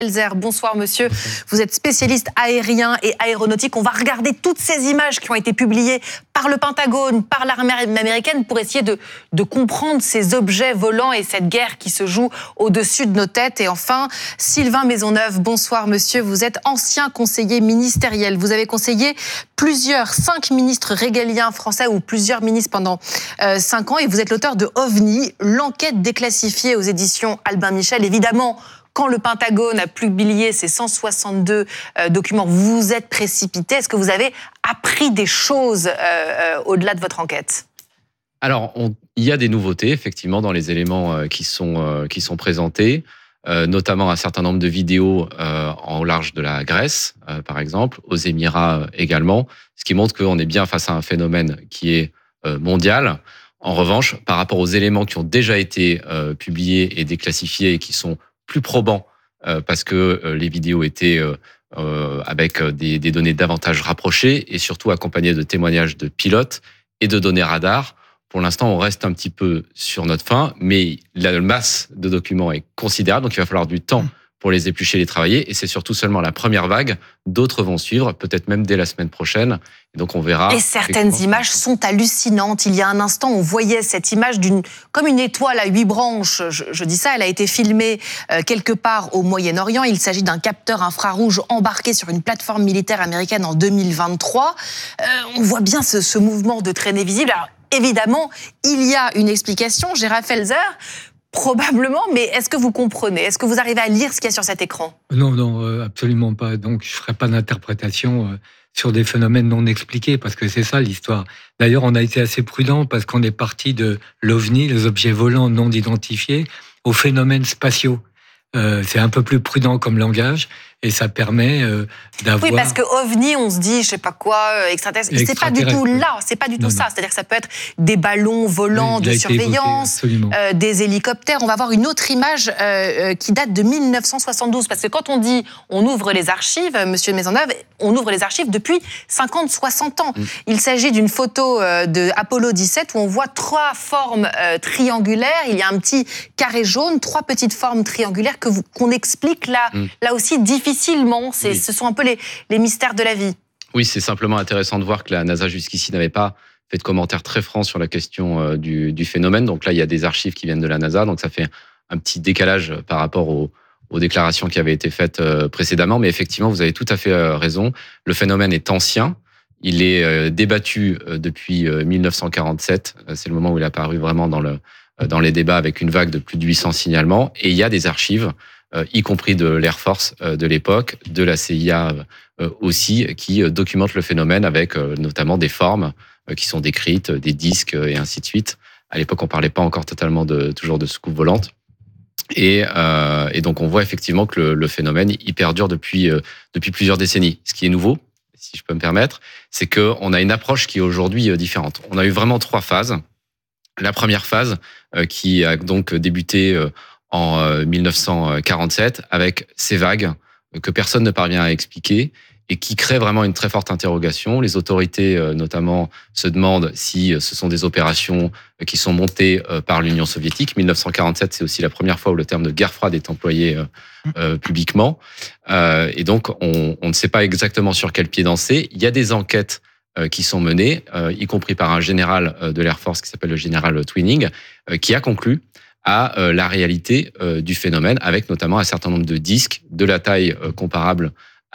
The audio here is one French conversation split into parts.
Elzer, bonsoir monsieur. Vous êtes spécialiste aérien et aéronautique. On va regarder toutes ces images qui ont été publiées par le Pentagone, par l'armée américaine pour essayer de comprendre ces objets volants et cette guerre qui se joue au-dessus de nos têtes. Et enfin, Sylvain Maisonneuve, bonsoir monsieur. Vous êtes ancien conseiller ministériel. Vous avez conseillé 5 ministres régaliens français ou plusieurs ministres pendant 5 ans et vous êtes l'auteur de OVNI, l'enquête déclassifiée aux éditions Albin Michel. Évidemment, quand le Pentagone a publié ces 162 documents, vous vous êtes précipité. Est-ce que vous avez appris des choses au-delà de votre enquête ? Alors, il y a des nouveautés, effectivement, dans les éléments qui sont présentés, notamment un certain nombre de vidéos en large de la Grèce, par exemple, aux Émirats également, ce qui montre qu'on est bien face à un phénomène qui est mondial. En revanche, par rapport aux éléments qui ont déjà été publiés et déclassifiés et qui sont plus probants parce que les vidéos étaient avec des données davantage rapprochées et surtout accompagnées de témoignages de pilotes et de données radar. Pour l'instant, on reste un petit peu sur notre faim, mais la masse de documents est considérable, donc il va falloir du temps pour les éplucher, les travailler, et c'est surtout seulement la première vague. D'autres vont suivre, peut-être même dès la semaine prochaine. Et donc on verra. Et certaines images sont hallucinantes. Il y a un instant, on voyait cette image comme une étoile à 8 branches. Je dis ça, elle a été filmée quelque part au Moyen-Orient. Il s'agit d'un capteur infrarouge embarqué sur une plateforme militaire américaine en 2023. On voit bien ce mouvement de traînée visible. Alors, évidemment, il y a une explication. Gérard Felzer, probablement, mais est-ce que vous comprenez ? Est-ce que vous arrivez à lire ce qu'il y a sur cet écran ? Non, absolument pas. Donc, je ne ferai pas d'interprétation sur des phénomènes non expliqués, parce que c'est ça l'histoire. D'ailleurs, on a été assez prudent parce qu'on est parti de l'OVNI, les objets volants non identifiés, aux phénomènes spatiaux. C'est un peu plus prudent comme langage et ça permet d'avoir... Oui, parce que OVNI, on se dit, je sais pas quoi, extraterrestre. C'est pas du tout là, c'est pas du tout ça. C'est-à-dire que ça peut être des ballons volants de surveillance, des hélicoptères. On va voir une autre image qui date de 1972. Parce que quand on dit on ouvre les archives, monsieur Maisonneuve, on ouvre les archives depuis 50, 60 ans. Il s'agit d'une photo de Apollo 17 où on voit 3 formes triangulaires. Il y a un petit carré jaune, 3 petites formes triangulaires qu'on explique là aussi difficilement. Ce sont un peu les mystères de la vie. Oui, c'est simplement intéressant de voir que la NASA jusqu'ici n'avait pas fait de commentaires très francs sur la question du phénomène. Donc là, il y a des archives qui viennent de la NASA, donc ça fait un petit décalage par rapport aux déclarations qui avaient été faites précédemment. Mais effectivement, vous avez tout à fait raison. Le phénomène est ancien. Il est débattu depuis 1947. C'est le moment où il est apparu vraiment dans les débats avec une vague de plus de 800 signalements. Et il y a des archives, y compris de l'Air Force de l'époque, de la CIA aussi, qui documentent le phénomène avec notamment des formes qui sont décrites, des disques et ainsi de suite. À l'époque, on parlait pas encore totalement toujours de soucoupe volante. Et donc, on voit effectivement que le phénomène, il perdure depuis plusieurs décennies. Ce qui est nouveau, si je peux me permettre, c'est qu'on a une approche qui est aujourd'hui différente. On a eu vraiment 3 phases. La première phase qui a donc débuté en 1947 avec ces vagues que personne ne parvient à expliquer et qui créent vraiment une très forte interrogation. Les autorités notamment se demandent si ce sont des opérations qui sont montées par l'Union soviétique. 1947, c'est aussi la première fois où le terme de guerre froide est employé publiquement. Et donc, on ne sait pas exactement sur quel pied danser. Il y a des enquêtes qui sont menées, y compris par un général de l'Air Force qui s'appelle le général Twining, qui a conclu à la réalité du phénomène, avec notamment un certain nombre de disques de la taille comparable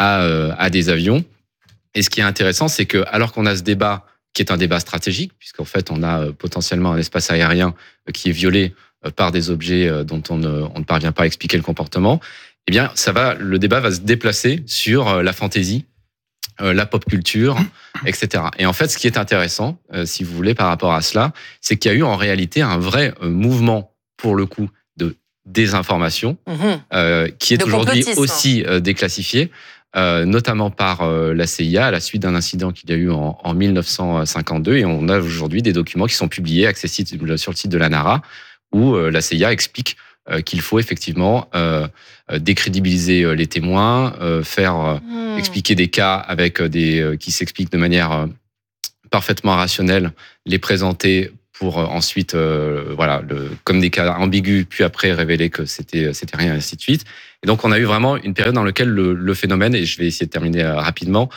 à des avions. Et ce qui est intéressant, c'est que alors qu'on a ce débat, qui est un débat stratégique, puisqu'en fait, on a potentiellement un espace aérien qui est violé par des objets dont on ne parvient pas à expliquer le comportement, eh bien, le débat va se déplacer sur la fantaisie, la pop culture, etc. Et en fait, ce qui est intéressant, si vous voulez, par rapport à cela, c'est qu'il y a eu en réalité un vrai mouvement, pour le coup, de désinformation, qui est aujourd'hui aussi déclassifié, notamment par la CIA à la suite d'un incident qu'il y a eu en 1952. Et on a aujourd'hui des documents qui sont publiés, accessibles sur le site de la NARA, où la CIA explique qu'il faut effectivement décrédibiliser les témoins, faire expliquer des cas avec qui s'expliquent de manière parfaitement rationnelle, les présenter pour ensuite, communiquer ambigu, puis après révéler que c'était rien, et ainsi de suite. Et donc, on a eu vraiment une période dans laquelle le phénomène, et je vais essayer de terminer rapidement,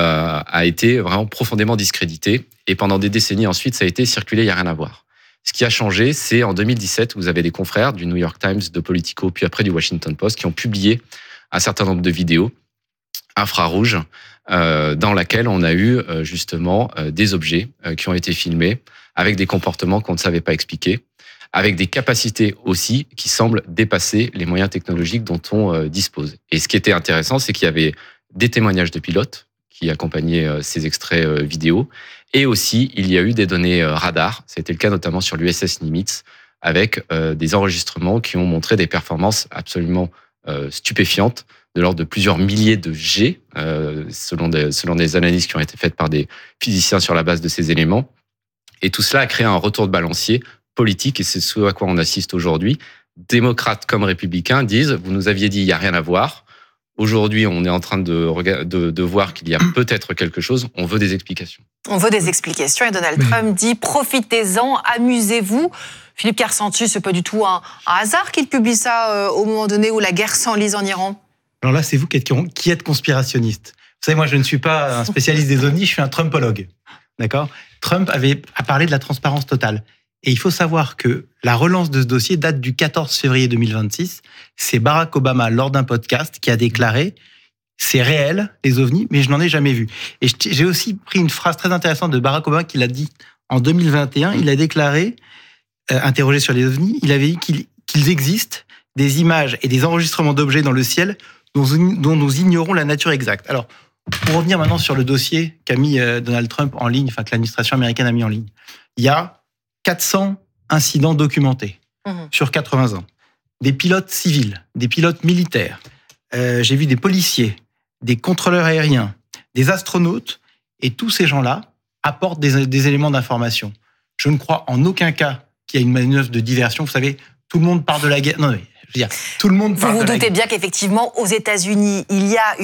a été vraiment profondément discrédité. Et pendant des décennies ensuite, ça a été circulé, il n'y a rien à voir. Ce qui a changé, c'est en 2017, vous avez des confrères du New York Times, de Politico, puis après du Washington Post, qui ont publié un certain nombre de vidéos infrarouges dans laquelle on a eu justement des objets qui ont été filmés avec des comportements qu'on ne savait pas expliquer, avec des capacités aussi qui semblent dépasser les moyens technologiques dont on dispose. Et ce qui était intéressant, c'est qu'il y avait des témoignages de pilotes qui accompagnaient ces extraits vidéo, et aussi il y a eu des données radar. C'était le cas notamment sur l'USS Nimitz, avec des enregistrements qui ont montré des performances absolument stupéfiantes, de l'ordre de plusieurs milliers de G, selon des analyses qui ont été faites par des physiciens sur la base de ces éléments. Et tout cela a créé un retour de balancier politique, et c'est ce à quoi on assiste aujourd'hui. Démocrates comme républicains disent, vous nous aviez dit il n'y a rien à voir. Aujourd'hui, on est en train de voir qu'il y a peut-être quelque chose. On veut des explications. On veut des explications, et Donald Trump dit profitez-en, amusez-vous. Philippe Kersentu, c'est pas du tout un hasard qu'il publie ça au moment donné où la guerre s'enlise en Iran. Alors là, c'est vous qui êtes conspirationniste. Vous savez, moi, je ne suis pas un spécialiste des ovnis, je suis un Trumpologue. D'accord ? Trump a parlé de la transparence totale. Et il faut savoir que la relance de ce dossier date du 14 février 2026. C'est Barack Obama, lors d'un podcast, qui a déclaré « c'est réel, les ovnis, mais je n'en ai jamais vu ». Et j'ai aussi pris une phrase très intéressante de Barack Obama qu'il a dit en 2021. Il a déclaré, interrogé sur les ovnis, il avait dit qu'ils existent des images et des enregistrements d'objets dans le ciel dont nous ignorons la nature exacte. Alors, pour revenir maintenant sur le dossier qu'a mis Donald Trump en ligne, enfin que l'administration américaine a mis en ligne, il y a 400 incidents documentés sur 80 ans. Des pilotes civils, des pilotes militaires, j'ai vu des policiers, des contrôleurs aériens, des astronautes, et tous ces gens-là apportent des éléments d'information. Je ne crois en aucun cas qu'il y a une manœuvre de diversion. Vous savez, tout le monde parle de la guerre. Non, mais je veux dire, tout le monde parle de la guerre. Vous vous doutez bien qu'effectivement, aux États-Unis, il y a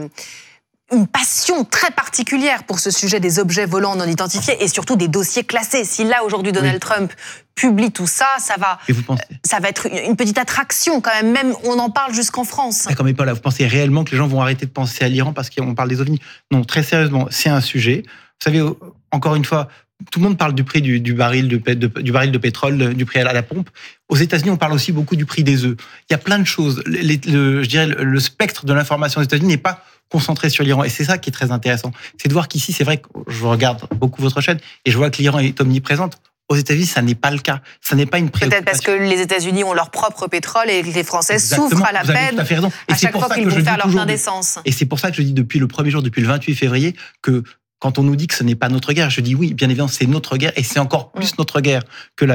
une passion très particulière pour ce sujet des objets volants non identifiés et surtout des dossiers classés. Si là, aujourd'hui, Donald Trump publie tout ça, ça va être une petite attraction quand même. Même, on en parle jusqu'en France. D'accord, mais pas là. Vous pensez réellement que les gens vont arrêter de penser à l'Iran parce qu'on parle des ovnis ? Non, très sérieusement, c'est un sujet. Vous savez, encore une fois, tout le monde parle du prix du baril de pétrole, du prix à la pompe. Aux États-Unis, on parle aussi beaucoup du prix des œufs. Il y a plein de choses. Je dirais le spectre de l'information aux États-Unis n'est pas concentré sur l'Iran. Et c'est ça qui est très intéressant. C'est de voir qu'ici, c'est vrai que je regarde beaucoup votre chaîne et je vois que l'Iran est omniprésente. Aux États-Unis, ça n'est pas le cas. Ça n'est pas une préoccupation. Peut-être parce que les États-Unis ont leur propre pétrole et que les Français souffrent à la peine à chaque fois qu'ils vont faire leur plein d'essence. Et c'est pour ça que je dis depuis le premier jour, depuis le 28 février, que quand on nous dit que ce n'est pas notre guerre, je dis oui, bien évidemment, c'est notre guerre et c'est encore plus notre guerre que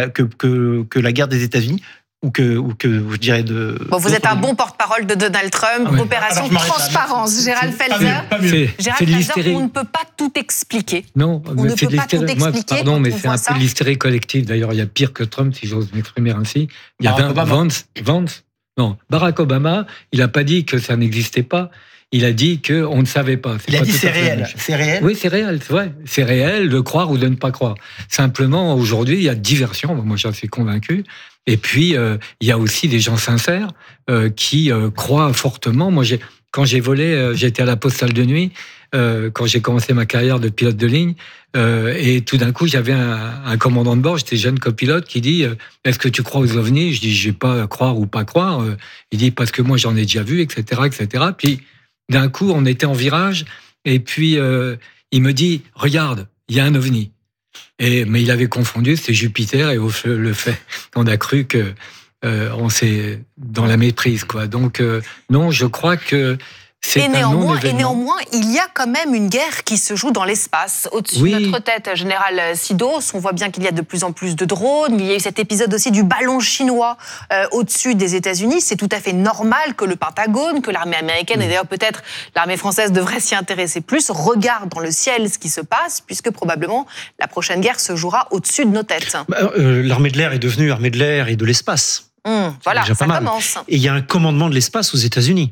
la guerre des États-Unis. Ou que je dirais de... Bon, vous êtes un bon porte-parole de Donald Trump, opération transparence. Gérald Felzer, on ne peut pas tout expliquer. Non, on ne peut pas tout expliquer. Pardon, mais c'est un peu l'hystérie collective. D'ailleurs, il y a pire que Trump, si j'ose m'exprimer ainsi. Il y a Barack Obama, il n'a pas dit que ça n'existait pas. Il a dit qu'on ne savait pas. Il a dit c'est réel. C'est réel. Oui, c'est réel, c'est vrai. C'est réel de croire ou de ne pas croire. Simplement, aujourd'hui, il y a diversion. Moi, j'en suis convaincu. Et puis, il y a aussi des gens sincères qui croient fortement. Moi, quand j'ai volé, j'étais à la postale de nuit, quand j'ai commencé ma carrière de pilote de ligne, et tout d'un coup, j'avais un commandant de bord, j'étais jeune copilote, qui dit « Est-ce que tu crois aux ovnis ?» Je dis « Je ne vais pas croire ou pas croire. » Il dit « Parce que moi, j'en ai déjà vu, etc. etc. » Puis, d'un coup, on était en virage, et puis il me dit « Regarde, il y a un ovni ». Mais il avait confondu, c'est Jupiter, et le fait qu'on a cru que on s'est dans la méprise, quoi. Donc non, je crois que c'est un non-événement. Et néanmoins, il y a quand même une guerre qui se joue dans l'espace. Au-dessus de notre tête, Général Sidos, on voit bien qu'il y a de plus en plus de drones. Il y a eu cet épisode aussi du ballon chinois au-dessus des États-Unis. C'est tout à fait normal que le Pentagone, que l'armée américaine, et d'ailleurs peut-être l'armée française devrait s'y intéresser plus, regarde dans le ciel ce qui se passe, puisque probablement la prochaine guerre se jouera au-dessus de nos têtes. L'armée de l'air est devenue armée de l'air et de l'espace. Voilà, ça commence. Et il y a un commandement de l'espace aux États-Unis.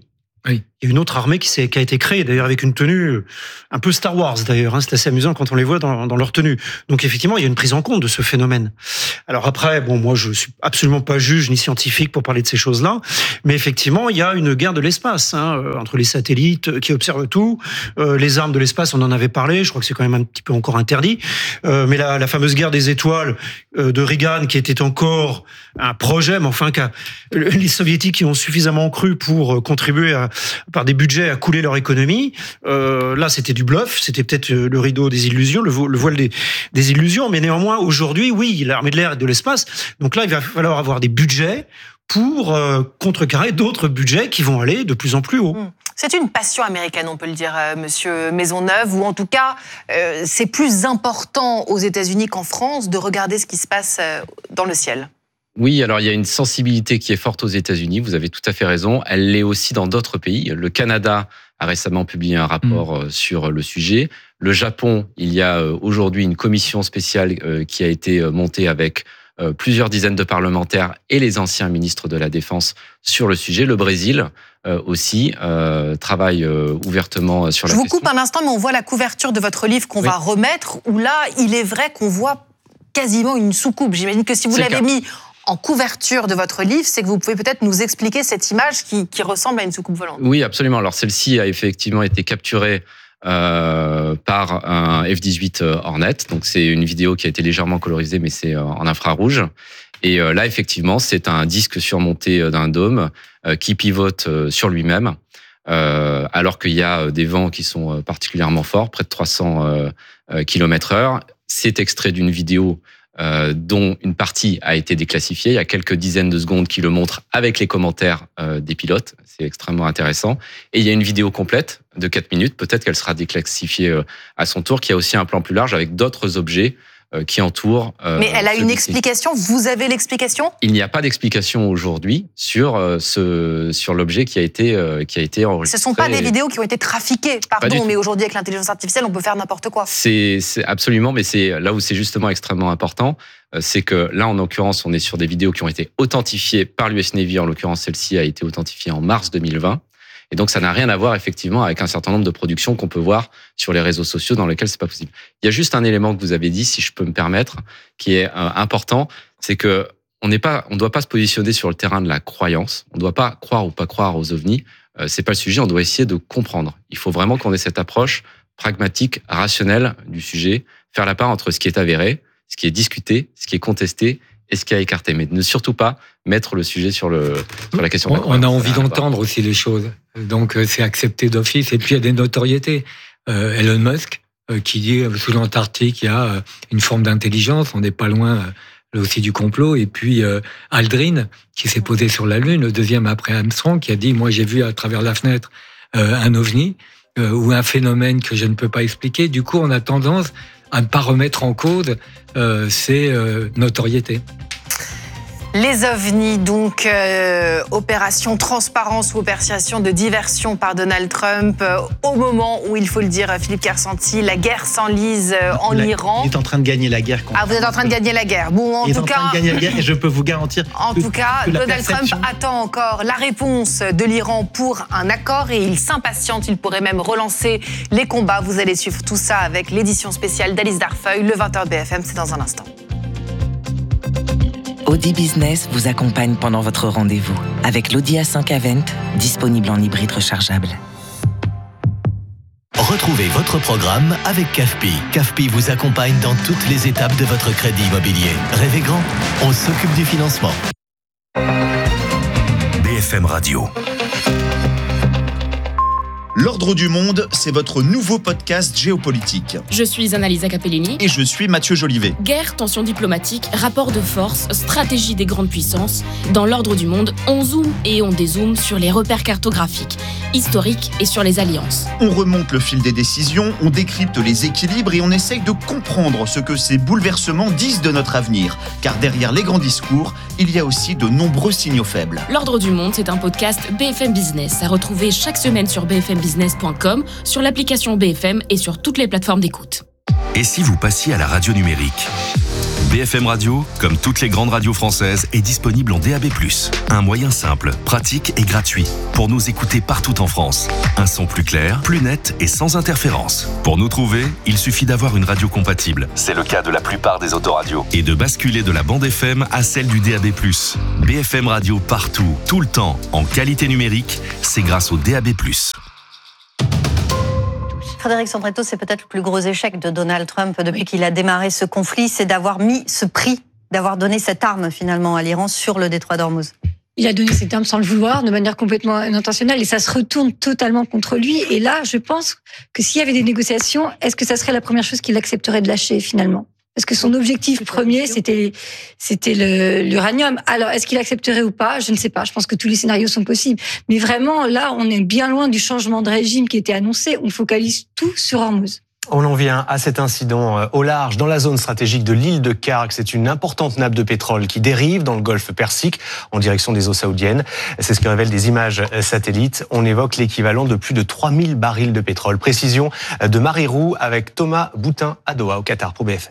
Oui. Il y a une autre armée qui a été créée, d'ailleurs avec une tenue un peu Star Wars, d'ailleurs. C'est assez amusant quand on les voit dans leur tenue. Donc effectivement, il y a une prise en compte de ce phénomène. Alors après, moi je suis absolument pas juge ni scientifique pour parler de ces choses-là, mais effectivement, il y a une guerre de l'espace entre les satellites qui observent tout, les armes de l'espace, on en avait parlé. Je crois que c'est quand même un petit peu encore interdit. Mais la fameuse guerre des étoiles de Reagan, qui était encore un projet, mais enfin les soviétiques qui ont suffisamment cru pour contribuer par des budgets à couler leur économie. Là, c'était du bluff, c'était peut-être le rideau des illusions, le voile des illusions, mais néanmoins, aujourd'hui, oui, l'armée de l'air et de l'espace. Donc là, il va falloir avoir des budgets pour contrecarrer d'autres budgets qui vont aller de plus en plus haut. C'est une passion américaine, on peut le dire, Monsieur Maisonneuve, ou en tout cas, c'est plus important aux États-Unis qu'en France de regarder ce qui se passe dans le ciel. Oui, alors il y a une sensibilité qui est forte aux États-Unis, vous avez tout à fait raison. Elle l'est aussi dans d'autres pays. Le Canada a récemment publié un rapport sur le sujet. Le Japon, il y a aujourd'hui une commission spéciale qui a été montée avec plusieurs dizaines de parlementaires et les anciens ministres de la Défense sur le sujet. Le Brésil aussi travaille ouvertement sur la question. Je vous coupe un instant, mais on voit la couverture de votre livre qu'on va remettre, où là, il est vrai qu'on voit quasiment une soucoupe. J'imagine que si vous l'avez mis en couverture de votre livre, c'est que vous pouvez peut-être nous expliquer cette image qui ressemble à une soucoupe volante. Oui, absolument. Alors celle-ci a effectivement été capturée par un F-18 Hornet. Donc c'est une vidéo qui a été légèrement colorisée, mais c'est en infrarouge. Et là, effectivement, c'est un disque surmonté d'un dôme qui pivote sur lui-même, alors qu'il y a des vents qui sont particulièrement forts, près de 300 km/h. C'est extrait d'une vidéo dont une partie a été déclassifiée. Il y a quelques dizaines de secondes qui le montrent avec les commentaires des pilotes. C'est extrêmement intéressant. Et il y a une vidéo complète de 4 minutes. Peut-être qu'elle sera déclassifiée à son tour, qui a aussi un plan plus large avec d'autres objets qui entourent. Mais elle a une explication. Vous avez l'explication ? Il n'y a pas d'explication aujourd'hui sur l'objet qui a été enregistré. Ce sont pas des vidéos qui ont été trafiquées, pardon, mais aujourd'hui avec l'intelligence artificielle, on peut faire n'importe quoi. C'est absolument, mais c'est là où c'est justement extrêmement important, c'est que là, en l'occurrence, on est sur des vidéos qui ont été authentifiées par l'US Navy. En l'occurrence, celle-ci a été authentifiée en mars 2020. Et donc, ça n'a rien à voir, effectivement, avec un certain nombre de productions qu'on peut voir sur les réseaux sociaux dans lesquels c'est pas possible. Il y a juste un élément que vous avez dit, si je peux me permettre, qui est important, c'est que on doit pas se positionner sur le terrain de la croyance. On doit pas croire ou pas croire aux ovnis. C'est pas le sujet. On doit essayer de comprendre. Il faut vraiment qu'on ait cette approche pragmatique, rationnelle du sujet, faire la part entre ce qui est avéré, ce qui est discuté, ce qui est contesté et ce qui a écarté, mais ne surtout pas mettre le sujet sur la question. On a envie d'entendre aussi les choses, donc c'est accepté d'office. Et puis il y a des notoriétés. Elon Musk qui dit sous l'Antarctique il y a une forme d'intelligence, on n'est pas loin là aussi du complot. Et puis Aldrin qui s'est posé sur la Lune, le deuxième après Armstrong, qui a dit moi j'ai vu à travers la fenêtre un ovni ou un phénomène que je ne peux pas expliquer. Du coup on a tendance à ne pas remettre en cause ces notoriétés. Les ovnis, donc opération transparence ou opération de diversion par Donald Trump, au moment où, il faut le dire, Philippe Kersanti, la guerre s'enlise en Iran. Il est en train de gagner la guerre. Vous êtes en train de gagner la guerre. Bon, il est en train de gagner la guerre et je peux vous garantir. En tout cas, Donald Trump attend encore la réponse de l'Iran pour un accord et il s'impatiente. Il pourrait même relancer les combats. Vous allez suivre tout ça avec l'édition spéciale d'Alice Darfeuille, le 20h BFM. C'est dans un instant. Audi Business vous accompagne pendant votre rendez-vous avec l'Audi A5 Avant, disponible en hybride rechargeable. Retrouvez votre programme avec CAFPI. CAFPI vous accompagne dans toutes les étapes de votre crédit immobilier. Rêvez grand, on s'occupe du financement. BFM Radio. L'Ordre du Monde, c'est votre nouveau podcast géopolitique. Je suis Annalisa Capellini. Et je suis Mathieu Jolivet. Guerre, tensions diplomatiques, rapports de force, stratégie des grandes puissances. Dans l'Ordre du Monde, on zoome et on dézoome sur les repères cartographiques, historiques et sur les alliances. On remonte le fil des décisions, on décrypte les équilibres et on essaye de comprendre ce que ces bouleversements disent de notre avenir. Car derrière les grands discours, il y a aussi de nombreux signaux faibles. L'Ordre du Monde, c'est un podcast BFM Business à retrouver chaque semaine sur bfmbusiness.com, sur l'application BFM et sur toutes les plateformes d'écoute. Et si vous passiez à la radio numérique ? BFM Radio, comme toutes les grandes radios françaises, est disponible en DAB+. Un moyen simple, pratique et gratuit pour nous écouter partout en France. Un son plus clair, plus net et sans interférence. Pour nous trouver, il suffit d'avoir une radio compatible. C'est le cas de la plupart des autoradios. Et de basculer de la bande FM à celle du DAB+. BFM Radio partout, tout le temps, en qualité numérique, c'est grâce au DAB+. Frédéric Sandretto, c'est peut-être le plus gros échec de Donald Trump depuis qu'il a démarré ce conflit, c'est d'avoir mis ce prix, d'avoir donné cette arme finalement à l'Iran sur le détroit d'Ormuz. Il a donné cette arme sans le vouloir, de manière complètement intentionnelle, et ça se retourne totalement contre lui. Et là, je pense que s'il y avait des négociations, est-ce que ça serait la première chose qu'il accepterait de lâcher finalement ? Parce que son objectif premier, c'était l'uranium. Alors, est-ce qu'il accepterait ou pas ? Je ne sais pas. Je pense que tous les scénarios sont possibles. Mais vraiment, là, on est bien loin du changement de régime qui était annoncé. On focalise tout sur Hormuz. On en vient à cet incident au large, dans la zone stratégique de l'île de Khark. C'est une importante nappe de pétrole qui dérive dans le golfe Persique en direction des eaux saoudiennes. C'est ce que révèlent des images satellites. On évoque l'équivalent de plus de 3000 barils de pétrole. Précision de Marie Roux avec Thomas Boutin à Doha, au Qatar, pour BFM.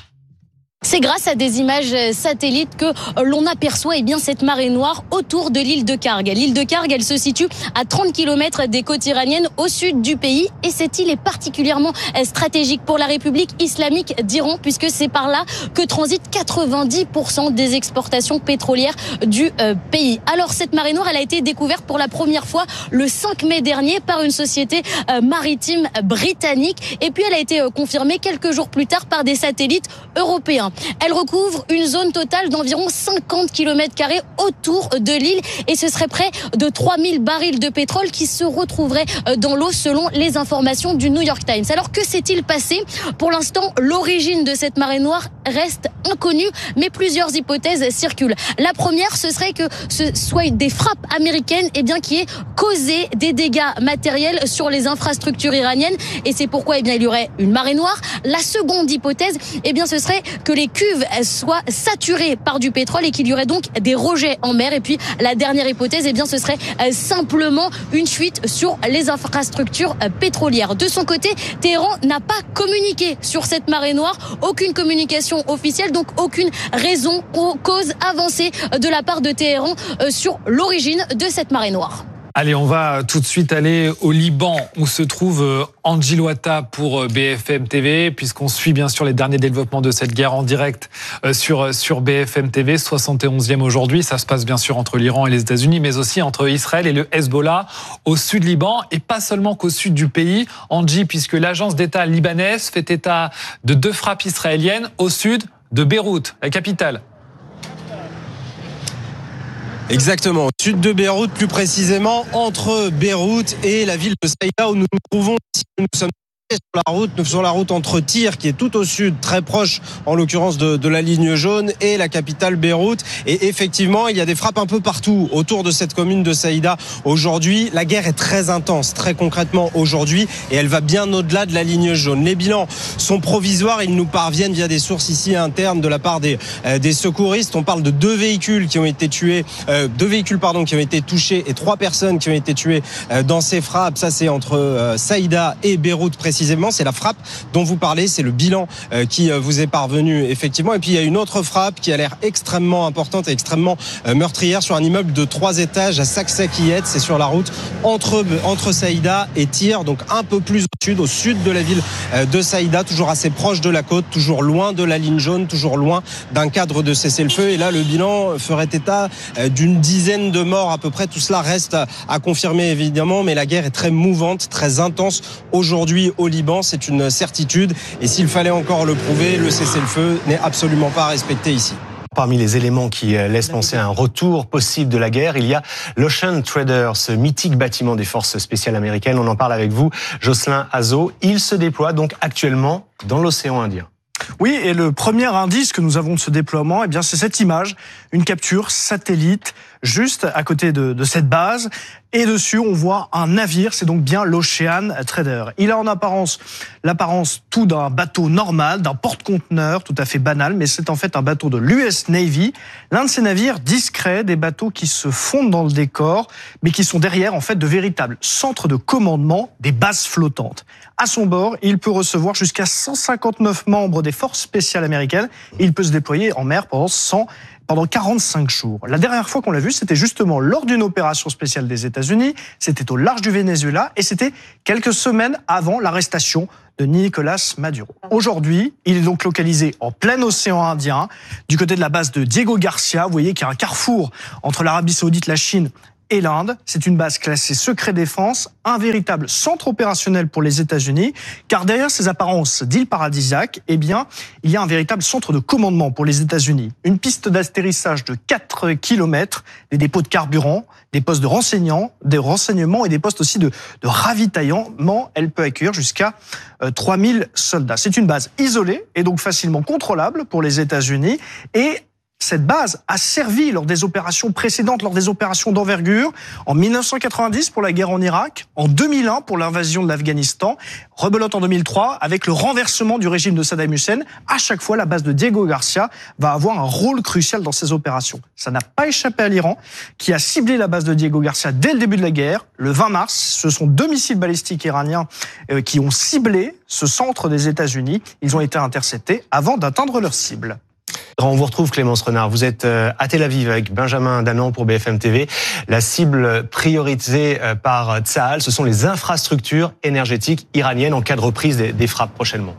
C'est grâce à des images satellites que l'on aperçoit cette marée noire autour de l'île de Khark. L'île de Khark, elle se situe à 30 km des côtes iraniennes au sud du pays. Et cette île est particulièrement stratégique pour la République islamique d'Iran, puisque c'est par là que transitent 90% des exportations pétrolières du pays. Alors cette marée noire, elle a été découverte pour la première fois le 5 mai dernier par une société maritime britannique. Et puis elle a été confirmée quelques jours plus tard par des satellites européens. Elle recouvre une zone totale d'environ 50 km² autour de l'île et ce serait près de 3000 barils de pétrole qui se retrouveraient dans l'eau selon les informations du New York Times. Alors que s'est-il passé ? Pour l'instant, l'origine de cette marée noire reste inconnue, mais plusieurs hypothèses circulent. La première, ce serait que ce soit des frappes américaines qui aient causé des dégâts matériels sur les infrastructures iraniennes et c'est pourquoi il y aurait une marée noire. La seconde hypothèse, ce serait que les cuves soient saturées par du pétrole et qu'il y aurait donc des rejets en mer. Et puis la dernière hypothèse, ce serait simplement une fuite sur les infrastructures pétrolières. De son côté, Téhéran n'a pas communiqué sur cette marée noire, aucune communication officielle, donc aucune raison ou cause avancée de la part de Téhéran sur l'origine de cette marée noire. Allez, on va tout de suite aller au Liban où se trouve Angie Louata pour BFM TV, puisqu'on suit bien sûr les derniers développements de cette guerre en direct sur BFM TV, 71e aujourd'hui. Ça se passe bien sûr entre l'Iran et les États-Unis, mais aussi entre Israël et le Hezbollah au sud Liban, et pas seulement qu'au sud du pays, Angie, puisque l'agence d'État libanaise fait état de 2 frappes israéliennes au sud de Beyrouth, la capitale. Exactement, au sud de Beyrouth, plus précisément entre Beyrouth et la ville de Saïda où nous nous trouvons ici. Nous sommes sur la route entre Tyr, qui est tout au sud, très proche en l'occurrence de la ligne jaune, et la capitale Beyrouth. Et effectivement, il y a des frappes un peu partout autour de cette commune de Saïda aujourd'hui. La guerre est très intense, très concrètement aujourd'hui, et elle va bien au-delà de la ligne jaune. Les bilans sont provisoires, ils nous parviennent via des sources ici internes de la part des secouristes. On parle de 2 véhicules qui ont été tués, 2 véhicules qui ont été touchés et 3 personnes qui ont été tuées dans ces frappes. Ça, c'est entre Saïda et Beyrouth précisément. C'est la frappe dont vous parlez, c'est le bilan qui vous est parvenu effectivement. Et puis il y a une autre frappe qui a l'air extrêmement importante et extrêmement meurtrière sur un immeuble de 3 étages à Saksakiyet. C'est sur la route entre Saïda et Tyr, donc un peu plus au sud de la ville de Saïda, toujours assez proche de la côte, toujours loin de la ligne jaune, toujours loin d'un cadre de cessez-le-feu. Et là, le bilan ferait état d'une dizaine de morts à peu près. Tout cela reste à confirmer évidemment, mais la guerre est très mouvante, très intense aujourd'hui au Liban, c'est une certitude. Et s'il fallait encore le prouver, le cessez-le-feu n'est absolument pas respecté ici. Parmi les éléments qui laissent penser à un retour possible de la guerre, il y a l'Ocean Trader, ce mythique bâtiment des forces spéciales américaines. On en parle avec vous, Jocelyn Azzo. Il se déploie donc actuellement dans l'océan Indien. Oui, et le premier indice que nous avons de ce déploiement, c'est cette image, une capture satellite juste à côté de cette base. Et dessus, on voit un navire, c'est donc bien l'Ocean Trader. Il a en apparence l'apparence tout d'un bateau normal, d'un porte-conteneur tout à fait banal, mais c'est en fait un bateau de l'US Navy, l'un de ces navires discrets, des bateaux qui se fondent dans le décor, mais qui sont derrière en fait de véritables centres de commandement, des bases flottantes. À son bord, il peut recevoir jusqu'à 159 membres des forces spéciales américaines. Il peut se déployer en mer pendant 45 jours. La dernière fois qu'on l'a vu, c'était justement lors d'une opération spéciale des États-Unis, c'était au large du Venezuela, et c'était quelques semaines avant l'arrestation de Nicolás Maduro. Aujourd'hui, il est donc localisé en plein océan Indien, du côté de la base de Diego Garcia. Vous voyez qu'il y a un carrefour entre l'Arabie Saoudite, la Chine et l'Inde. C'est une base classée secret défense, un véritable centre opérationnel pour les États-Unis, car derrière ces apparences d'îles paradisiaques, eh bien, il y a un véritable centre de commandement pour les États-Unis. Une piste d'atterrissage de 4 km, des dépôts de carburant, des postes de renseignement et des postes aussi de ravitaillement. Elle peut accueillir jusqu'à 3000 soldats. C'est une base isolée et donc facilement contrôlable pour les États-Unis, et cette base a servi lors des opérations précédentes, lors des opérations d'envergure, en 1990 pour la guerre en Irak, en 2001 pour l'invasion de l'Afghanistan, rebelote en 2003 avec le renversement du régime de Saddam Hussein. À chaque fois, la base de Diego Garcia va avoir un rôle crucial dans ces opérations. Ça n'a pas échappé à l'Iran, qui a ciblé la base de Diego Garcia dès le début de la guerre. Le 20 mars, ce sont 2 missiles balistiques iraniens qui ont ciblé ce centre des États-Unis. Ils ont été interceptés avant d'atteindre leur cible. On vous retrouve, Clémence Renard. Vous êtes à Tel Aviv avec Benjamin Danan pour BFM TV. La cible priorisée par Tsahal, ce sont les infrastructures énergétiques iraniennes en cas de reprise des frappes prochainement.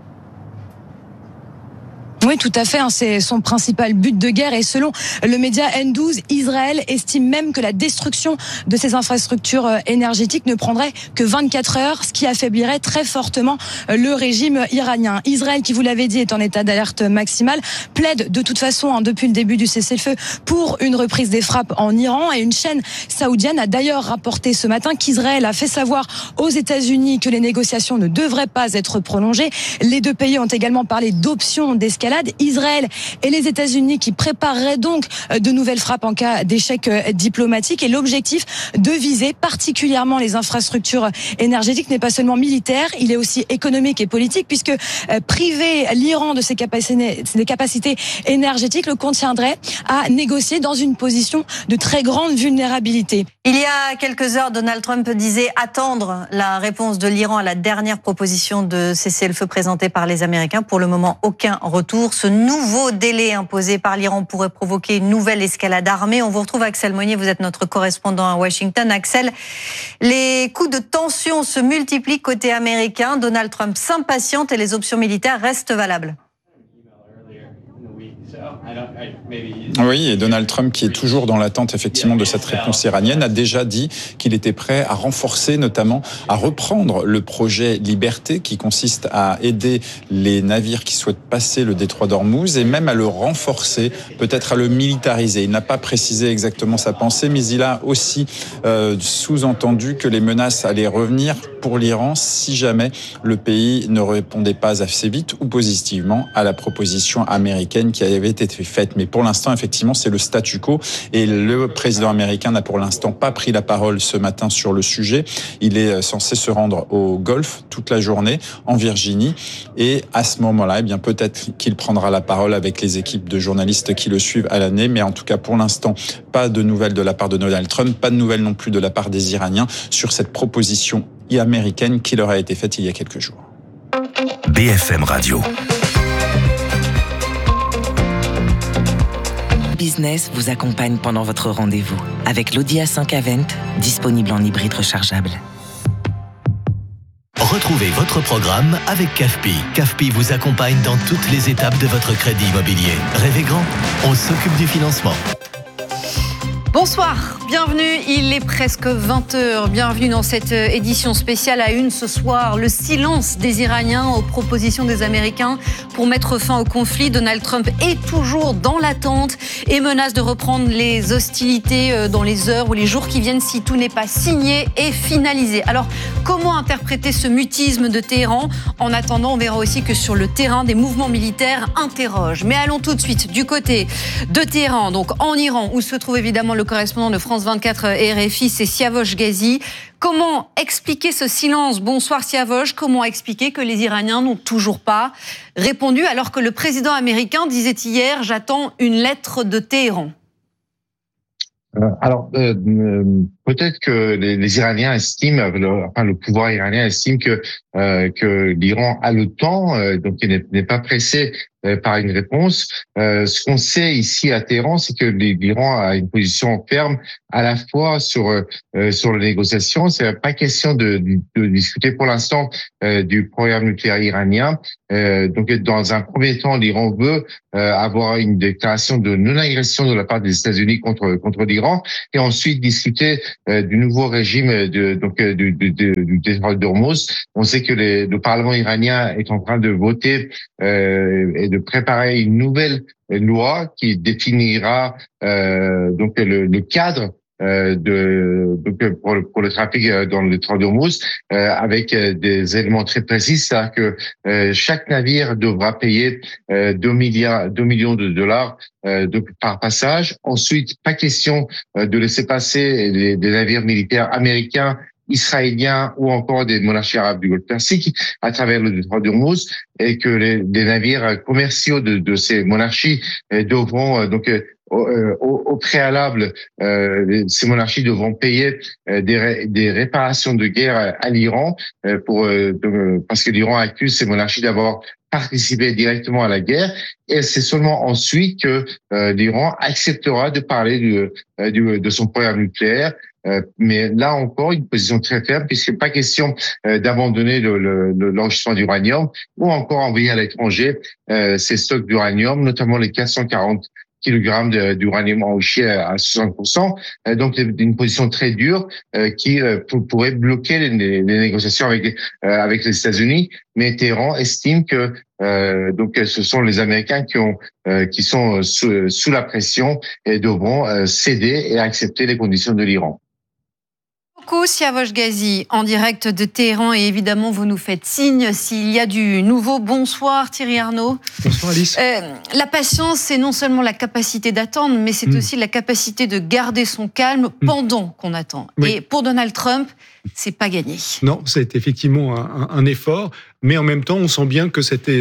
Oui, tout à fait. C'est son principal but de guerre. Et selon le média N12, Israël estime même que la destruction de ces infrastructures énergétiques ne prendrait que 24 heures, ce qui affaiblirait très fortement le régime iranien. Israël, qui vous l'avez dit, est en état d'alerte maximale, plaide de toute façon, depuis le début du cessez-le-feu, pour une reprise des frappes en Iran. Et une chaîne saoudienne a d'ailleurs rapporté ce matin qu'Israël a fait savoir aux États-Unis que les négociations ne devraient pas être prolongées. Les deux pays ont également parlé d'options d'escalade. Israël et les États-Unis qui prépareraient donc de nouvelles frappes en cas d'échec diplomatique. Et l'objectif de viser particulièrement les infrastructures énergétiques n'est pas seulement militaire, il est aussi économique et politique, puisque priver l'Iran de ses capacités énergétiques le contraindrait à négocier dans une position de très grande vulnérabilité. Il y a quelques heures, Donald Trump disait attendre la réponse de l'Iran à la dernière proposition de cessez-le-feu présentée par les Américains. Pour le moment, aucun retour. Ce nouveau délai imposé par l'Iran pourrait provoquer une nouvelle escalade armée. On vous retrouve, Axel Moignet, vous êtes notre correspondant à Washington. Axel, les coups de tension se multiplient côté américain. Donald Trump s'impatiente et les options militaires restent valables. Oui, et Donald Trump, qui est toujours dans l'attente effectivement de cette réponse iranienne, a déjà dit qu'il était prêt à renforcer, notamment à reprendre le projet Liberté, qui consiste à aider les navires qui souhaitent passer le détroit d'Ormuz, et même à le renforcer, peut-être à le militariser. Il n'a pas précisé exactement sa pensée, mais il a aussi sous-entendu que les menaces allaient revenir pour l'Iran si jamais le pays ne répondait pas assez vite ou positivement à la proposition américaine qui avait été faite. Mais pour l'instant, effectivement, c'est le statu quo et le président américain n'a pour l'instant pas pris la parole ce matin sur le sujet. Il est censé se rendre au Golfe toute la journée, en Virginie, et à ce moment-là, eh bien, peut-être qu'il prendra la parole avec les équipes de journalistes qui le suivent à l'année, mais en tout cas, pour l'instant, pas de nouvelles de la part de Donald Trump, pas de nouvelles non plus de la part des Iraniens sur cette proposition américaine qui leur a été faite il y a quelques jours. BFM Radio. Business vous accompagne pendant votre rendez-vous avec l'Audi A5 Avant, disponible en hybride rechargeable. Retrouvez votre programme avec CAFPI. CAFPI vous accompagne dans toutes les étapes de votre crédit immobilier. Rêvez grand, on s'occupe du financement. Bonsoir, bienvenue, il est presque 20h, bienvenue dans cette édition spéciale à une ce soir. Le silence des Iraniens aux propositions des Américains pour mettre fin au conflit. Donald Trump est toujours dans l'attente et menace de reprendre les hostilités dans les heures ou les jours qui viennent si tout n'est pas signé et finalisé. Alors, Comment interpréter ce mutisme de Téhéran? En attendant, on verra aussi que sur le terrain, des mouvements militaires interrogent. Mais allons tout de suite du côté de Téhéran, donc en Iran, où se trouve évidemment le correspondant de France 24 et RFI, c'est Siavosh Ghazi. Comment expliquer ce silence? Bonsoir Siavosh. Comment expliquer que les Iraniens n'ont toujours pas répondu alors que le président américain disait hier « J'attends une lettre de Téhéran ». Alors, peut-être que les Iraniens estiment, le pouvoir iranien estime que l'Iran a le temps, donc il n'est pas pressé par une réponse. Ce qu'on sait ici à Téhéran, c'est que l'Iran a une position ferme à la fois sur les négociations. C'est pas question de discuter pour l'instant du programme nucléaire iranien. Donc, dans un premier temps, l'Iran veut avoir une déclaration de non-agression de la part des États-Unis contre l'Iran, et ensuite discuter du nouveau régime du détroit d'Ormuz. On sait que le Parlement iranien est en train de voter et de préparer une nouvelle loi qui définira donc le cadre pour le trafic dans le détroit d'Ormuz, avec des éléments très précis, c'est-à-dire que chaque navire devra payer 2 millions de dollars par passage. Ensuite, pas question de laisser passer des navires militaires américains, israéliens ou encore des monarchies arabes du Golfe Persique à travers le détroit d'Ormuz, et que les navires commerciaux de ces monarchies devront au préalable, ces monarchies devront payer des réparations de guerre à l'Iran parce que l'Iran accuse ces monarchies d'avoir participé directement à la guerre, et c'est seulement ensuite que l'Iran acceptera de parler de son programme nucléaire. Mais là encore, une position très ferme, puisqu'il n'est pas question d'abandonner l'enrichissement d'uranium ou encore envoyer à l'étranger ces stocks d'uranium, notamment les 440 kilogrammes d'uranium enrichi à 60%. Donc, une position très dure qui pourrait bloquer les négociations avec les États-Unis. Mais Téhéran estime que donc ce sont les Américains qui sont sous la pression et devront céder et accepter les conditions de l'Iran. Beaucoup, Siavosh Ghazi, en direct de Téhéran, et évidemment vous nous faites signe s'il y a du nouveau. Bonsoir Thierry Arnaud. Bonsoir Alice. La patience, c'est non seulement la capacité d'attendre, mais c'est aussi la capacité de garder son calme pendant qu'on attend. Oui. Et pour Donald Trump, c'est pas gagné. Non, c'est effectivement un effort, mais en même temps, on sent bien que cette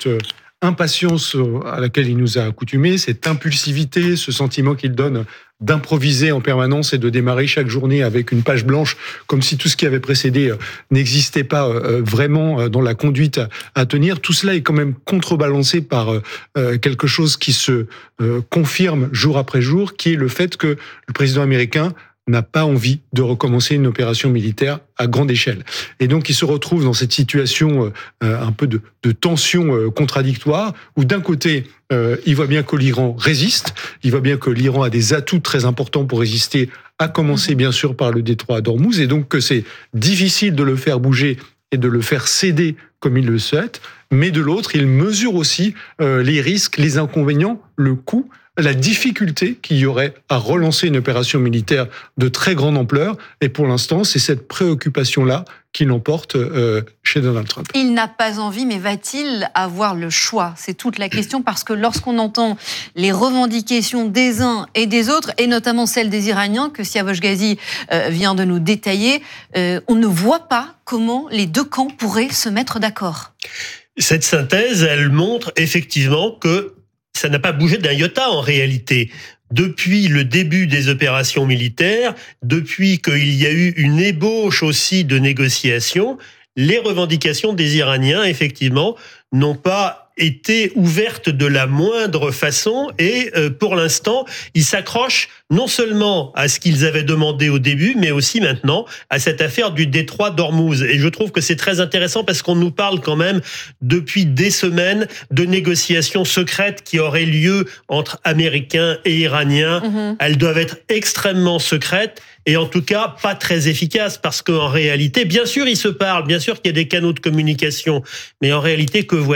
impatience à laquelle il nous a accoutumés, cette impulsivité, ce sentiment qu'il donne d'improviser en permanence et de démarrer chaque journée avec une page blanche, comme si tout ce qui avait précédé n'existait pas vraiment dans la conduite à tenir. Tout cela est quand même contrebalancé par quelque chose qui se confirme jour après jour, qui est le fait que le président américain n'a pas envie de recommencer une opération militaire à grande échelle. Et donc, il se retrouve dans cette situation un peu de tension contradictoire, où d'un côté, il voit bien que l'Iran résiste, il voit bien que l'Iran a des atouts très importants pour résister, à commencer bien sûr par le détroit d'Ormuz, et donc que c'est difficile de le faire bouger et de le faire céder comme il le souhaite, mais de l'autre, il mesure aussi les risques, les inconvénients, le coût, la difficulté qu'il y aurait à relancer une opération militaire de très grande ampleur. Et pour l'instant, c'est cette préoccupation-là qui l'emporte chez Donald Trump. Il n'a pas envie, mais va-t-il avoir le choix? C'est toute la question, parce que lorsqu'on entend les revendications des uns et des autres, et notamment celles des Iraniens, que Siavosh Ghazi vient de nous détailler, on ne voit pas comment les deux camps pourraient se mettre d'accord. Cette synthèse, elle montre effectivement que ça n'a pas bougé d'un iota en réalité. Depuis le début des opérations militaires, depuis qu'il y a eu une ébauche aussi de négociations, les revendications des Iraniens, effectivement, n'ont pas été ouvertes de la moindre façon, et pour l'instant, ils s'accrochent non seulement à ce qu'ils avaient demandé au début, mais aussi maintenant à cette affaire du détroit d'Ormuz. Et je trouve que c'est très intéressant, parce qu'on nous parle quand même depuis des semaines de négociations secrètes qui auraient lieu entre Américains et Iraniens. Elles doivent être extrêmement secrètes, et en tout cas pas très efficaces, parce qu'en réalité, bien sûr ils se parlent, bien sûr qu'il y a des canaux de communication, mais en réalité, que voit-on ?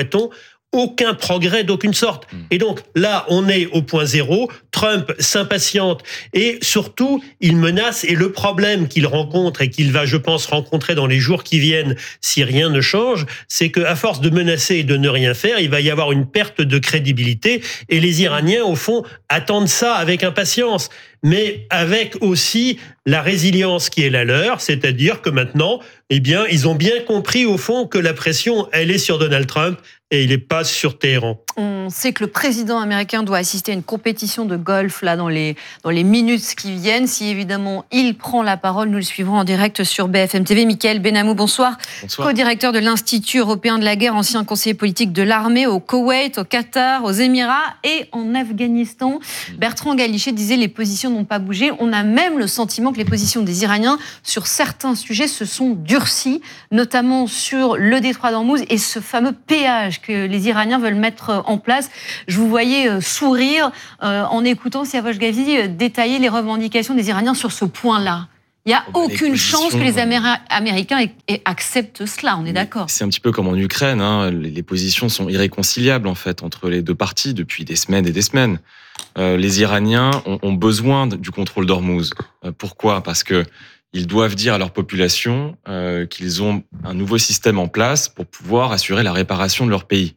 aucun progrès d'aucune sorte. Et donc là, on est au point zéro. Trump s'impatiente et surtout, il menace. Et le problème qu'il rencontre et qu'il va, je pense, rencontrer dans les jours qui viennent si rien ne change, c'est qu'à force de menacer et de ne rien faire, il va y avoir une perte de crédibilité. Et les Iraniens, au fond, attendent ça avec impatience, mais avec aussi la résilience qui est la leur, c'est-à-dire que maintenant, eh bien, ils ont bien compris au fond que la pression, elle est sur Donald Trump et il n'est pas sur Téhéran. On sait que le président américain doit assister à une compétition de golf là dans les minutes qui viennent. Si évidemment il prend la parole, nous le suivrons en direct sur BFM TV. Mickaël Benamou, bonsoir. Bonsoir. Co-directeur de l'Institut européen de la guerre, ancien conseiller politique de l'armée au Koweït, au Qatar, aux Émirats et en Afghanistan. Bertrand Galichet disait les positions n'ont pas bougé. On a même le sentiment que les positions des Iraniens sur certains sujets se sont durcies, notamment sur le détroit d'Ormuz et ce fameux péage que les Iraniens veulent mettre en place. Je vous voyais sourire en écoutant Siavash Gazi détailler les revendications des Iraniens sur ce point-là. Il n'y a aucune chance que les Américains acceptent cela, on est d'accord. C'est un petit peu comme en Ukraine, hein. Les positions sont irréconciliables en fait entre les deux parties depuis des semaines et des semaines. Les Iraniens ont besoin du contrôle d'Ormuz. Pourquoi ? Parce que ils doivent dire à leur population qu'ils ont un nouveau système en place pour pouvoir assurer la réparation de leur pays.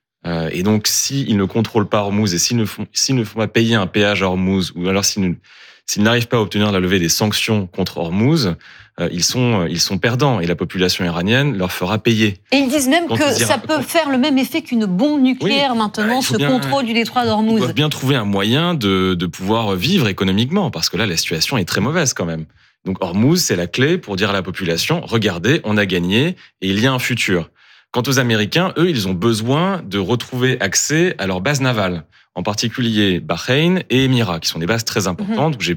Et donc, s'ils ne contrôlent pas Ormuz et s'ils ne font pas payer un péage à Ormuz, ou alors s'ils n'arrivent pas à obtenir la levée des sanctions contre Ormuz, ils sont perdants et la population iranienne leur fera payer. Et ils disent même que ça peut faire le même effet qu'une bombe nucléaire maintenant, ce contrôle du détroit d'Ormuz. Ils doivent bien trouver un moyen de pouvoir vivre économiquement, parce que là, la situation est très mauvaise quand même. Donc Ormuz, c'est la clé pour dire à la population, regardez, on a gagné et il y a un futur. Quant aux Américains, eux, ils ont besoin de retrouver accès à leurs bases navales, en particulier Bahreïn et Émirats, qui sont des bases très importantes où j'ai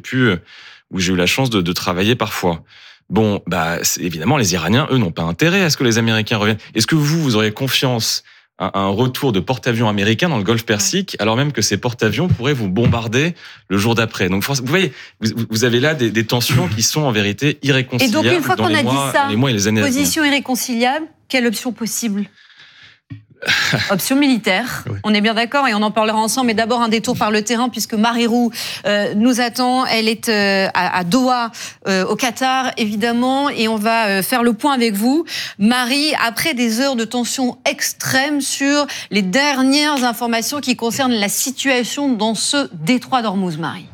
eu la chance de travailler parfois. Bon, évidemment, les Iraniens, eux, n'ont pas intérêt à ce que les Américains reviennent. Est-ce que vous auriez confiance à un retour de porte-avions américains dans le Golfe Persique, alors même que ces porte-avions pourraient vous bombarder le jour d'après? Donc, vous voyez, vous avez là des tensions qui sont en vérité irréconciliables. Et donc, une fois qu'on a dit ça, les mois et les années position irréconciliable, quelle option possible? Option militaire, oui. On est bien d'accord et on en parlera ensemble, mais d'abord un détour par le terrain puisque Marie Roux nous attend, elle est à Doha, au Qatar évidemment, et on va faire le point avec vous. Marie, après des heures de tension extrême sur les dernières informations qui concernent la situation dans ce détroit d'Ormuz, Marie.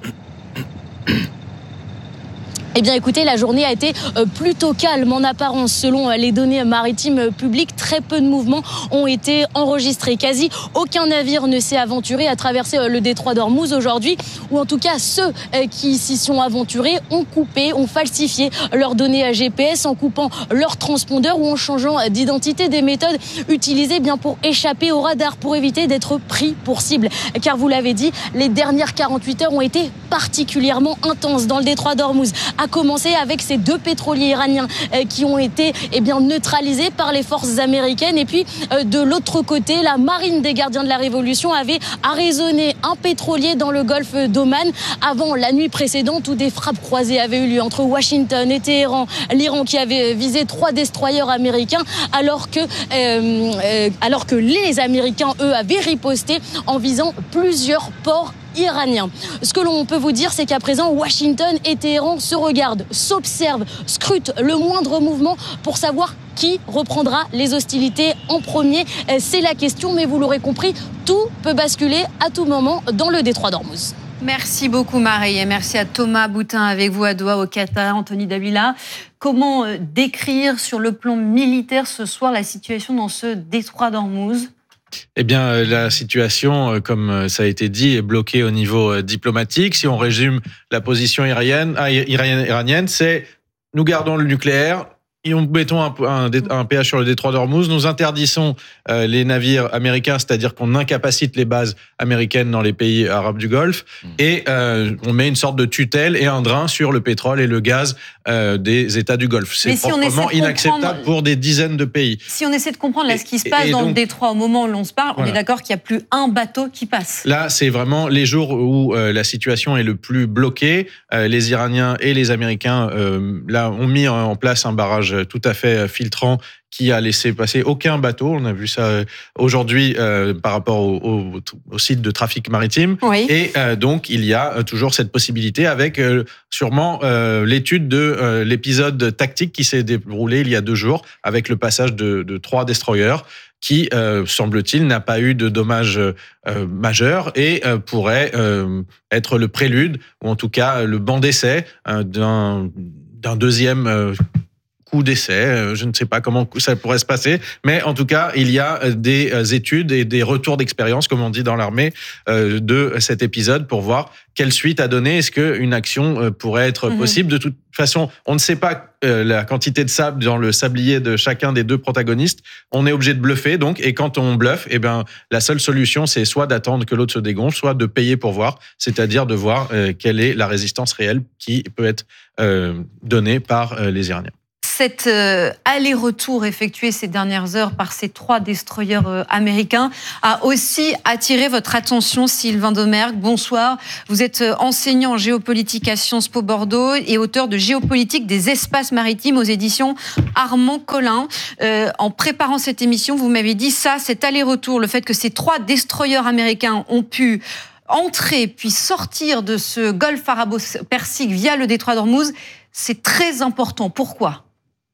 Eh bien écoutez, la journée a été plutôt calme en apparence. Selon les données maritimes publiques, très peu de mouvements ont été enregistrés. Quasi aucun navire ne s'est aventuré à traverser le détroit d'Ormuz aujourd'hui, ou en tout cas ceux qui s'y sont aventurés ont coupé, ont falsifié leurs données à GPS en coupant leur transpondeur ou en changeant d'identité, des méthodes utilisées bien pour échapper au radar, pour éviter d'être pris pour cible. Car vous l'avez dit, les dernières 48 heures ont été particulièrement intenses dans le détroit d'Ormuz. A commencer avec ces deux pétroliers iraniens qui ont été neutralisés par les forces américaines. Et puis, de l'autre côté, la marine des gardiens de la Révolution avait arraisonné un pétrolier dans le golfe d'Oman avant la nuit précédente où des frappes croisées avaient eu lieu entre Washington et Téhéran. L'Iran qui avait visé 3 destroyers américains alors que les Américains, eux, avaient riposté en visant plusieurs ports iranien. Ce que l'on peut vous dire, c'est qu'à présent, Washington et Téhéran se regardent, s'observent, scrutent le moindre mouvement pour savoir qui reprendra les hostilités en premier. C'est la question, mais vous l'aurez compris, tout peut basculer à tout moment dans le détroit d'Ormuz. Merci beaucoup Marie et merci à Thomas Boutin avec vous à Doha au Qatar, Anthony Davila. Comment décrire sur le plan militaire ce soir la situation dans ce détroit d'Ormuz ? Eh bien, la situation, comme ça a été dit, est bloquée au niveau diplomatique. Si on résume la position iranienne, c'est nous gardons le nucléaire, nous mettons un péage sur le détroit d'Ormuz, nous interdisons les navires américains, c'est-à-dire qu'on incapacite les bases américaines dans les pays arabes du Golfe, et on met une sorte de tutelle et un drain sur le pétrole et le gaz des États du Golfe. C'est proprement inacceptable pour des dizaines de pays. Si on essaie de comprendre là, ce qui se passe dans le détroit au moment où l'on se parle, on est d'accord qu'il n'y a plus un bateau qui passe. Là, c'est vraiment les jours où la situation est le plus bloquée. Les Iraniens et les Américains là, ont mis en place un barrage barrage tout à fait filtrant qui a laissé passer aucun bateau. On a vu ça aujourd'hui par rapport au site de trafic maritime. Oui. Et donc, il y a toujours cette possibilité avec sûrement l'étude de l'épisode tactique qui s'est déroulé il y a 2 jours avec le passage de 3 destroyers qui, semble-t-il, n'a pas eu de dommages majeurs et pourrait être le prélude, ou en tout cas le banc d'essai d'un deuxième coup d'essai. Je ne sais pas comment ça pourrait se passer, mais en tout cas, il y a des études et des retours d'expérience, comme on dit dans l'armée, de cet épisode pour voir quelle suite à donner. Est-ce qu'une action pourrait être possible? De toute façon, on ne sait pas la quantité de sable dans le sablier de chacun des 2 protagonistes. On est obligé de bluffer, donc. Et quand on bluffe, eh ben, la seule solution, c'est soit d'attendre que l'autre se dégonfle, soit de payer pour voir, c'est-à-dire de voir quelle est la résistance réelle qui peut être donnée par les Iraniens. Cet aller-retour effectué ces dernières heures par ces 3 destroyers américains a aussi attiré votre attention, Sylvain Domergue. Bonsoir. Vous êtes enseignant en géopolitique à Sciences Po Bordeaux et auteur de Géopolitique des espaces maritimes aux éditions Armand Collin. En préparant cette émission, vous m'avez dit ça, cet aller-retour, le fait que ces 3 destroyers américains ont pu entrer puis sortir de ce golfe arabo-persique via le détroit d'Ormuz, c'est très important. Pourquoi ?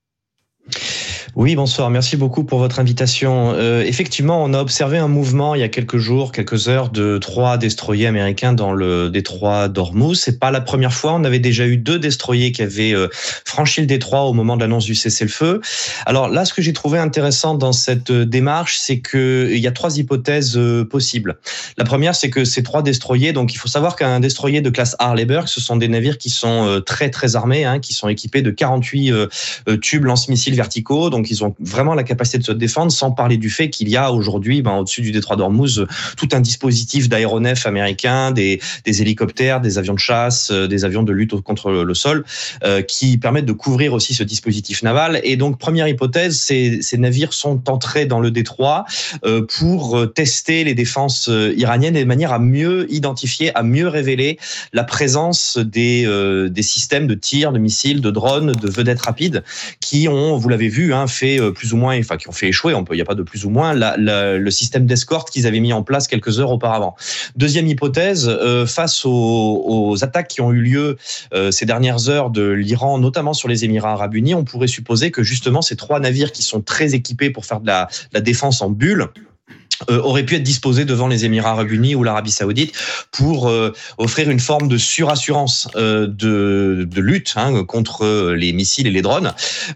Oui, bonsoir. Merci beaucoup pour votre invitation. Effectivement, on a observé un mouvement il y a quelques jours, quelques heures, de 3 destroyers américains dans le détroit d'Ormuz. C'est pas la première fois. On avait déjà eu 2 destroyers qui avaient franchi le détroit au moment de l'annonce du cessez-le-feu. Alors là, ce que j'ai trouvé intéressant dans cette démarche, c'est que il y a 3 hypothèses possibles. La première, c'est que ces 3 destroyers, donc il faut savoir qu'un destroyer de classe Arleigh-Burke, ce sont des navires qui sont très très armés, qui sont équipés de 48 tubes lance-missiles verticaux. Donc ils ont vraiment la capacité de se défendre, sans parler du fait qu'il y a aujourd'hui, au-dessus du détroit d'Ormuz, tout un dispositif d'aéronefs américains, des hélicoptères, des avions de chasse, des avions de lutte contre le sol, qui permettent de couvrir aussi ce dispositif naval. Et donc, première hypothèse, ces navires sont entrés dans le détroit pour tester les défenses iraniennes de manière à mieux identifier, à mieux révéler la présence des systèmes de tir, de missiles, de drones, de vedettes rapides, qui ont, vous l'avez vu, fait plus ou moins, qui ont fait échouer, il n'y a pas de plus ou moins, le système d'escorte qu'ils avaient mis en place quelques heures auparavant. Deuxième hypothèse, face aux attaques qui ont eu lieu ces dernières heures de l'Iran, notamment sur les Émirats Arabes Unis, on pourrait supposer que justement ces 3 navires qui sont très équipés pour faire de la défense en bulle, aurait pu être disposé devant les Émirats Arabes Unis ou l'Arabie Saoudite pour offrir une forme de surassurance de lutte contre les missiles et les drones.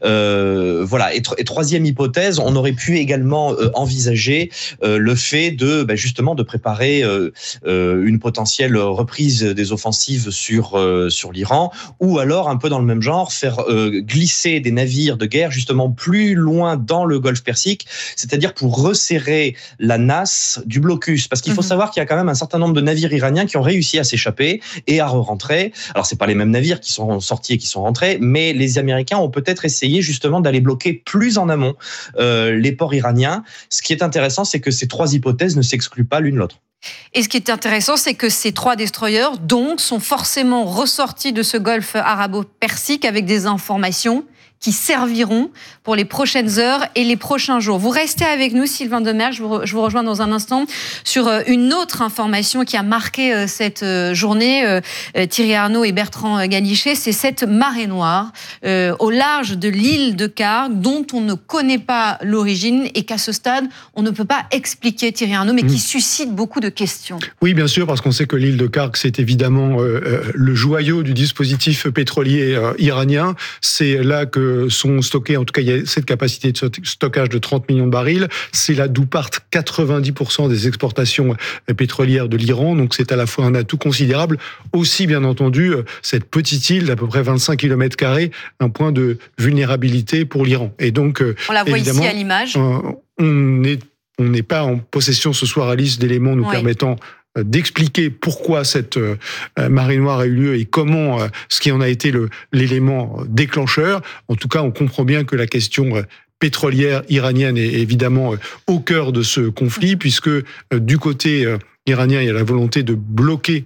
Voilà. Et troisième hypothèse, on aurait pu également envisager le fait de justement de préparer une potentielle reprise des offensives sur l'Iran, ou alors un peu dans le même genre faire glisser des navires de guerre justement plus loin dans le Golfe Persique, c'est-à-dire pour resserrer la nasse du blocus, parce qu'il faut savoir qu'il y a quand même un certain nombre de navires iraniens qui ont réussi à s'échapper et à re-rentrer. Alors c'est pas les mêmes navires qui sont sortis et qui sont rentrés, mais les Américains ont peut-être essayé justement d'aller bloquer plus en amont les ports iraniens. Ce qui est intéressant, c'est que ces 3 hypothèses ne s'excluent pas l'une l'autre. Et ce qui est intéressant, c'est que ces 3 destroyers, donc, sont forcément ressortis de ce golfe arabo-persique avec des informations qui serviront pour les prochaines heures et les prochains jours. Vous restez avec nous, Sylvain Domergue. Je vous rejoins dans un instant sur une autre information qui a marqué cette journée. Thierry Arnaud et Bertrand Galichet, c'est cette marée noire au large de l'île de Cargue, dont on ne connaît pas l'origine et qu'à ce stade, on ne peut pas expliquer, Thierry Arnaud, mais qui suscite beaucoup de questions. Oui, bien sûr, parce qu'on sait que l'île de Cargue, c'est évidemment le joyau du dispositif pétrolier iranien. C'est là que sont stockés, en tout cas il y a cette capacité de stockage de 30 millions de barils, c'est là d'où partent 90% des exportations pétrolières de l'Iran, donc c'est à la fois un atout considérable, aussi bien entendu cette petite île d'à peu près 25 km², un point de vulnérabilité pour l'Iran. Et donc, on la voit ici à l'image. On n'est pas en possession ce soir, Alice, d'éléments nous permettant d'expliquer pourquoi cette marée noire a eu lieu et comment, ce qui en a été l'élément déclencheur. En tout cas, on comprend bien que la question pétrolière iranienne est évidemment au cœur de ce conflit, puisque du côté iranien, il y a la volonté de bloquer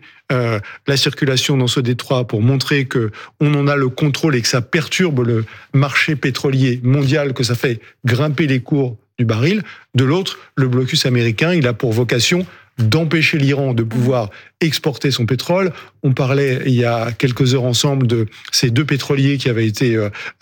la circulation dans ce détroit pour montrer que on en a le contrôle et que ça perturbe le marché pétrolier mondial, que ça fait grimper les cours du baril. De l'autre, le blocus américain, il a pour vocation d'empêcher l'Iran de pouvoir exporter son pétrole. On parlait il y a quelques heures ensemble de ces 2 pétroliers qui avaient été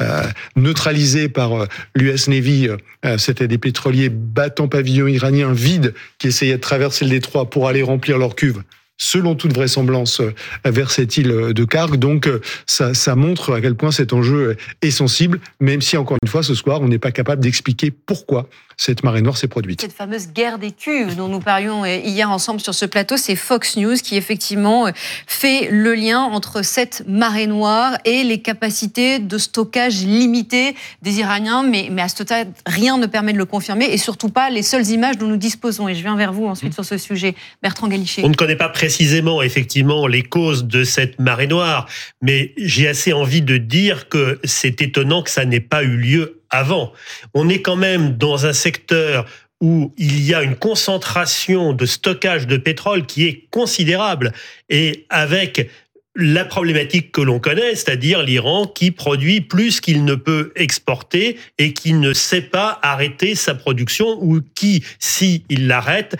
neutralisés par l'US Navy. C'était des pétroliers battant pavillon iranien vides qui essayaient de traverser le détroit pour aller remplir leur cuve, selon toute vraisemblance, vers cette île de Karg. Donc, ça montre à quel point cet enjeu est sensible, même si, encore une fois, ce soir, on n'est pas capable d'expliquer pourquoi cette marée noire s'est produite. Cette fameuse guerre des cuves dont nous parlions hier ensemble sur ce plateau, c'est Fox News qui, effectivement, fait le lien entre cette marée noire et les capacités de stockage limitées des Iraniens. Mais à ce stade, rien ne permet de le confirmer, et surtout pas les seules images dont nous disposons. Et je viens vers vous ensuite sur ce sujet. Bertrand Galichet. On ne connaît pas précisément, effectivement, les causes de cette marée noire, mais j'ai assez envie de dire que c'est étonnant que ça n'ait pas eu lieu avant. On est quand même dans un secteur où il y a une concentration de stockage de pétrole qui est considérable, et avec la problématique que l'on connaît, c'est-à-dire l'Iran qui produit plus qu'il ne peut exporter et qui ne sait pas arrêter sa production, ou qui, si il l'arrête,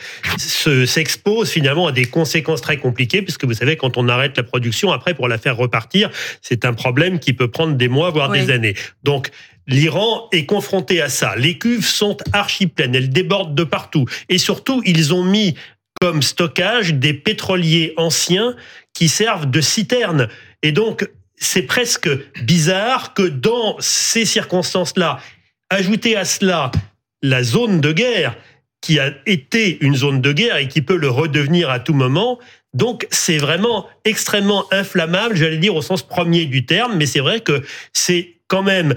s'expose finalement à des conséquences très compliquées, puisque vous savez, quand on arrête la production, après, pour la faire repartir, c'est un problème qui peut prendre des mois, voire des années. Donc, l'Iran est confronté à ça. Les cuves sont archi pleines, elles débordent de partout. Et surtout, ils ont mis comme stockage des pétroliers anciens qui servent de citernes. Et donc, c'est presque bizarre que dans ces circonstances-là, ajouter à cela la zone de guerre, qui a été une zone de guerre et qui peut le redevenir à tout moment. Donc, c'est vraiment extrêmement inflammable, j'allais dire au sens premier du terme, mais c'est vrai que c'est quand même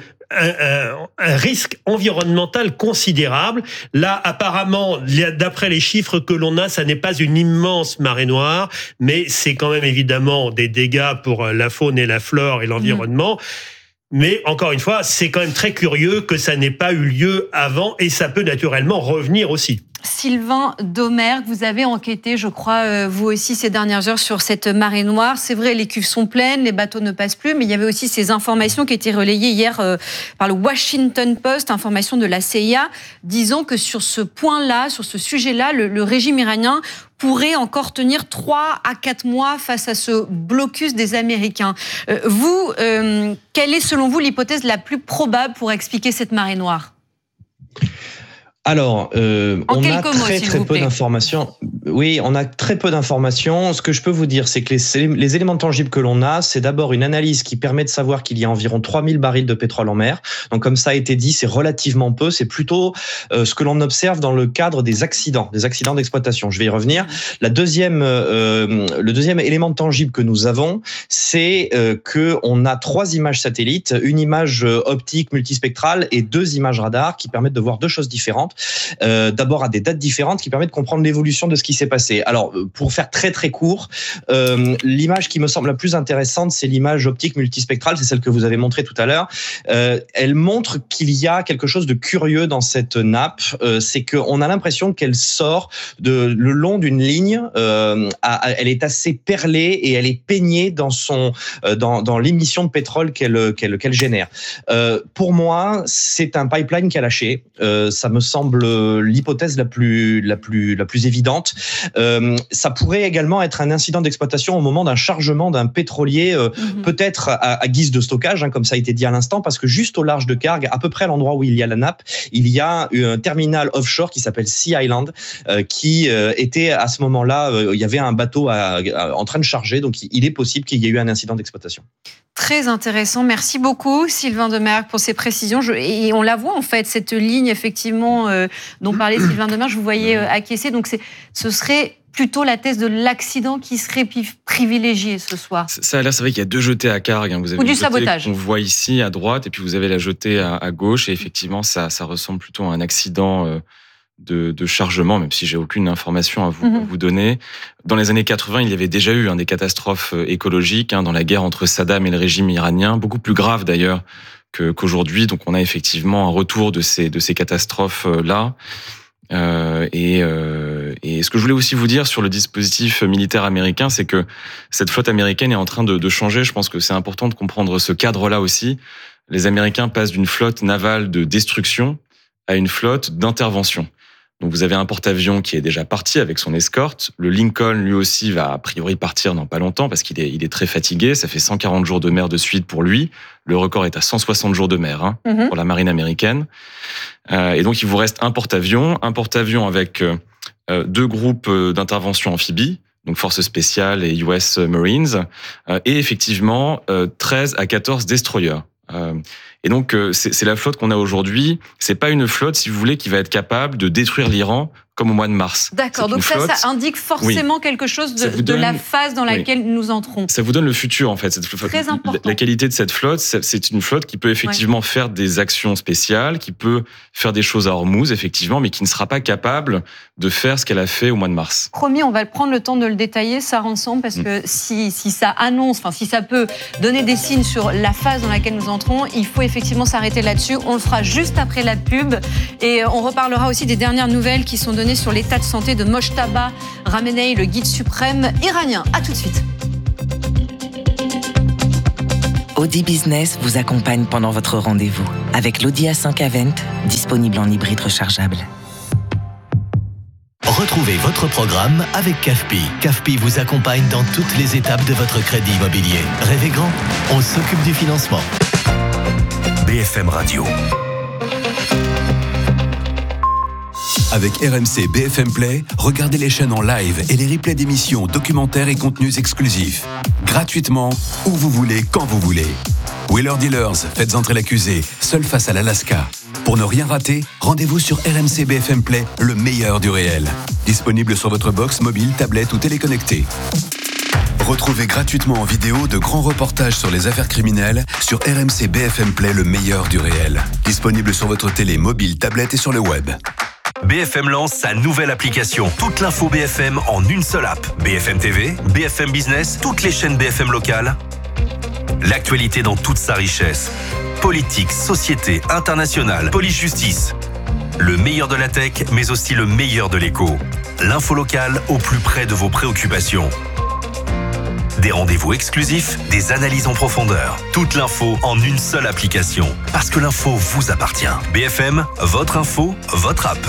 un risque environnemental considérable. Là, apparemment, d'après les chiffres que l'on a, ça n'est pas une immense marée noire, mais c'est quand même évidemment des dégâts pour la faune et la flore et l'environnement. Mais encore une fois, c'est quand même très curieux que ça n'ait pas eu lieu avant, et ça peut naturellement revenir aussi. Sylvain Domergue, vous avez enquêté, je crois, vous aussi, ces dernières heures sur cette marée noire. C'est vrai, les cuves sont pleines, les bateaux ne passent plus, mais il y avait aussi ces informations qui étaient relayées hier par le Washington Post, information de la CIA, disant que sur ce point-là, sur ce sujet-là, le régime iranien pourrait encore tenir 3 à 4 mois face à ce blocus des Américains. Vous, quelle est selon vous l'hypothèse la plus probable pour expliquer cette marée noire ? Alors, on a très peu d'informations. Oui, on a très peu d'informations. Ce que je peux vous dire, c'est que les éléments tangibles que l'on a, c'est d'abord une analyse qui permet de savoir qu'il y a environ 3000 barils de pétrole en mer. Donc, comme ça a été dit, c'est relativement peu. C'est plutôt ce que l'on observe dans le cadre des accidents d'exploitation. Je vais y revenir. Le deuxième élément tangible que nous avons, c'est que on a 3 images satellites, une image optique multispectrale et 2 images radar qui permettent de voir 2 choses différentes. D'abord à des dates différentes qui permettent de comprendre l'évolution de ce qui s'est passé. Alors, pour faire très très court, l'image qui me semble la plus intéressante, c'est l'image optique multispectrale, c'est celle que vous avez montrée tout à l'heure. Elle montre qu'il y a quelque chose de curieux dans cette nappe, c'est qu'on a l'impression qu'elle sort le long d'une ligne, elle est assez perlée et elle est peignée dans l'émission de pétrole qu'elle génère. Pour moi, c'est un pipeline qui a lâché, ça me semble l'hypothèse la plus évidente. Ça pourrait également être un incident d'exploitation au moment d'un chargement d'un pétrolier, peut-être à guise de stockage, comme ça a été dit à l'instant, parce que juste au large de Karg, à peu près à l'endroit où il y a la nappe, il y a un terminal offshore qui s'appelle Sea Island, qui était à ce moment-là, il y avait un bateau en train de charger, donc il est possible qu'il y ait eu un incident d'exploitation. Très intéressant. Merci beaucoup, Sylvain Domergue, pour ces précisions. Et on la voit, en fait, cette ligne, effectivement, dont parlait Sylvain Domergue, je vous voyais acquiescer. Donc, ce serait plutôt la thèse de l'accident qui serait privilégiée ce soir. Ça, là, c'est vrai qu'il y a 2 jetées à Karg. Vous avez ou du sabotage. On voit ici, à droite, et puis vous avez la jetée à gauche. Et effectivement, ça ressemble plutôt à un accident de chargement, même si j'ai aucune information à vous donner. Dans les années 80, il y avait déjà eu des catastrophes écologiques dans la guerre entre Saddam et le régime iranien, beaucoup plus graves d'ailleurs qu'aujourd'hui, donc on a effectivement un retour de ces catastrophes là. Et ce que je voulais aussi vous dire sur le dispositif militaire américain, c'est que cette flotte américaine est en train de changer. Je pense que c'est important de comprendre ce cadre-là aussi. Les Américains passent d'une flotte navale de destruction à une flotte d'intervention. Donc vous avez un porte-avions qui est déjà parti avec son escorte. Le Lincoln, lui aussi, va a priori partir dans pas longtemps parce qu'il est très fatigué. Ça fait 140 jours de mer de suite pour lui. Le record est à 160 jours de mer pour la marine américaine. Et donc il vous reste un porte-avions avec 2 groupes d'intervention amphibie, donc forces spéciales et US Marines, et effectivement 13 à 14 destroyers. Et donc c'est la flotte qu'on a aujourd'hui. C'est pas une flotte, si vous voulez, qui va être capable de détruire l'Iran comme au mois de mars. D'accord, donc ça indique forcément quelque chose de la phase dans laquelle nous entrons. Ça vous donne le futur, en fait. Cette flotte. Très important. La qualité de cette flotte, c'est une flotte qui peut effectivement faire des actions spéciales, qui peut faire des choses à Hormuz, effectivement, mais qui ne sera pas capable de faire ce qu'elle a fait au mois de mars. Promis, on va prendre le temps de le détailler, ça ensemble, parce que si ça annonce, si ça peut donner des signes sur la phase dans laquelle nous entrons, il faut effectivement s'arrêter là-dessus. On le fera juste après la pub, et on reparlera aussi des dernières nouvelles qui sont données sur l'état de santé de Mojtaba Khamenei, le guide suprême iranien. À tout de suite. Audi Business vous accompagne pendant votre rendez-vous avec l'Audi A5 Avant, disponible en hybride rechargeable. Retrouvez votre programme avec CAFPI. CAFPI vous accompagne dans toutes les étapes de votre crédit immobilier. Rêvez grand, on s'occupe du financement. BFM Radio. Avec RMC BFM Play, regardez les chaînes en live et les replays d'émissions, documentaires et contenus exclusifs. Gratuitement, où vous voulez, quand vous voulez. Wheeler Dealers, faites entrer l'accusé, seul face à l'Alaska. Pour ne rien rater, rendez-vous sur RMC BFM Play, le meilleur du réel. Disponible sur votre box, mobile, tablette ou téléconnecté. Retrouvez gratuitement en vidéo de grands reportages sur les affaires criminelles sur RMC BFM Play, le meilleur du réel. Disponible sur votre télé, mobile, tablette et sur le web. BFM lance sa nouvelle application. Toute l'info BFM en une seule app. BFM TV, BFM Business, toutes les chaînes BFM locales. L'actualité dans toute sa richesse. Politique, société, internationale, police-justice. Le meilleur de la tech, mais aussi le meilleur de l'écho. L'info locale au plus près de vos préoccupations. Des rendez-vous exclusifs, des analyses en profondeur. Toute l'info en une seule application. Parce que l'info vous appartient. BFM, votre info, votre app.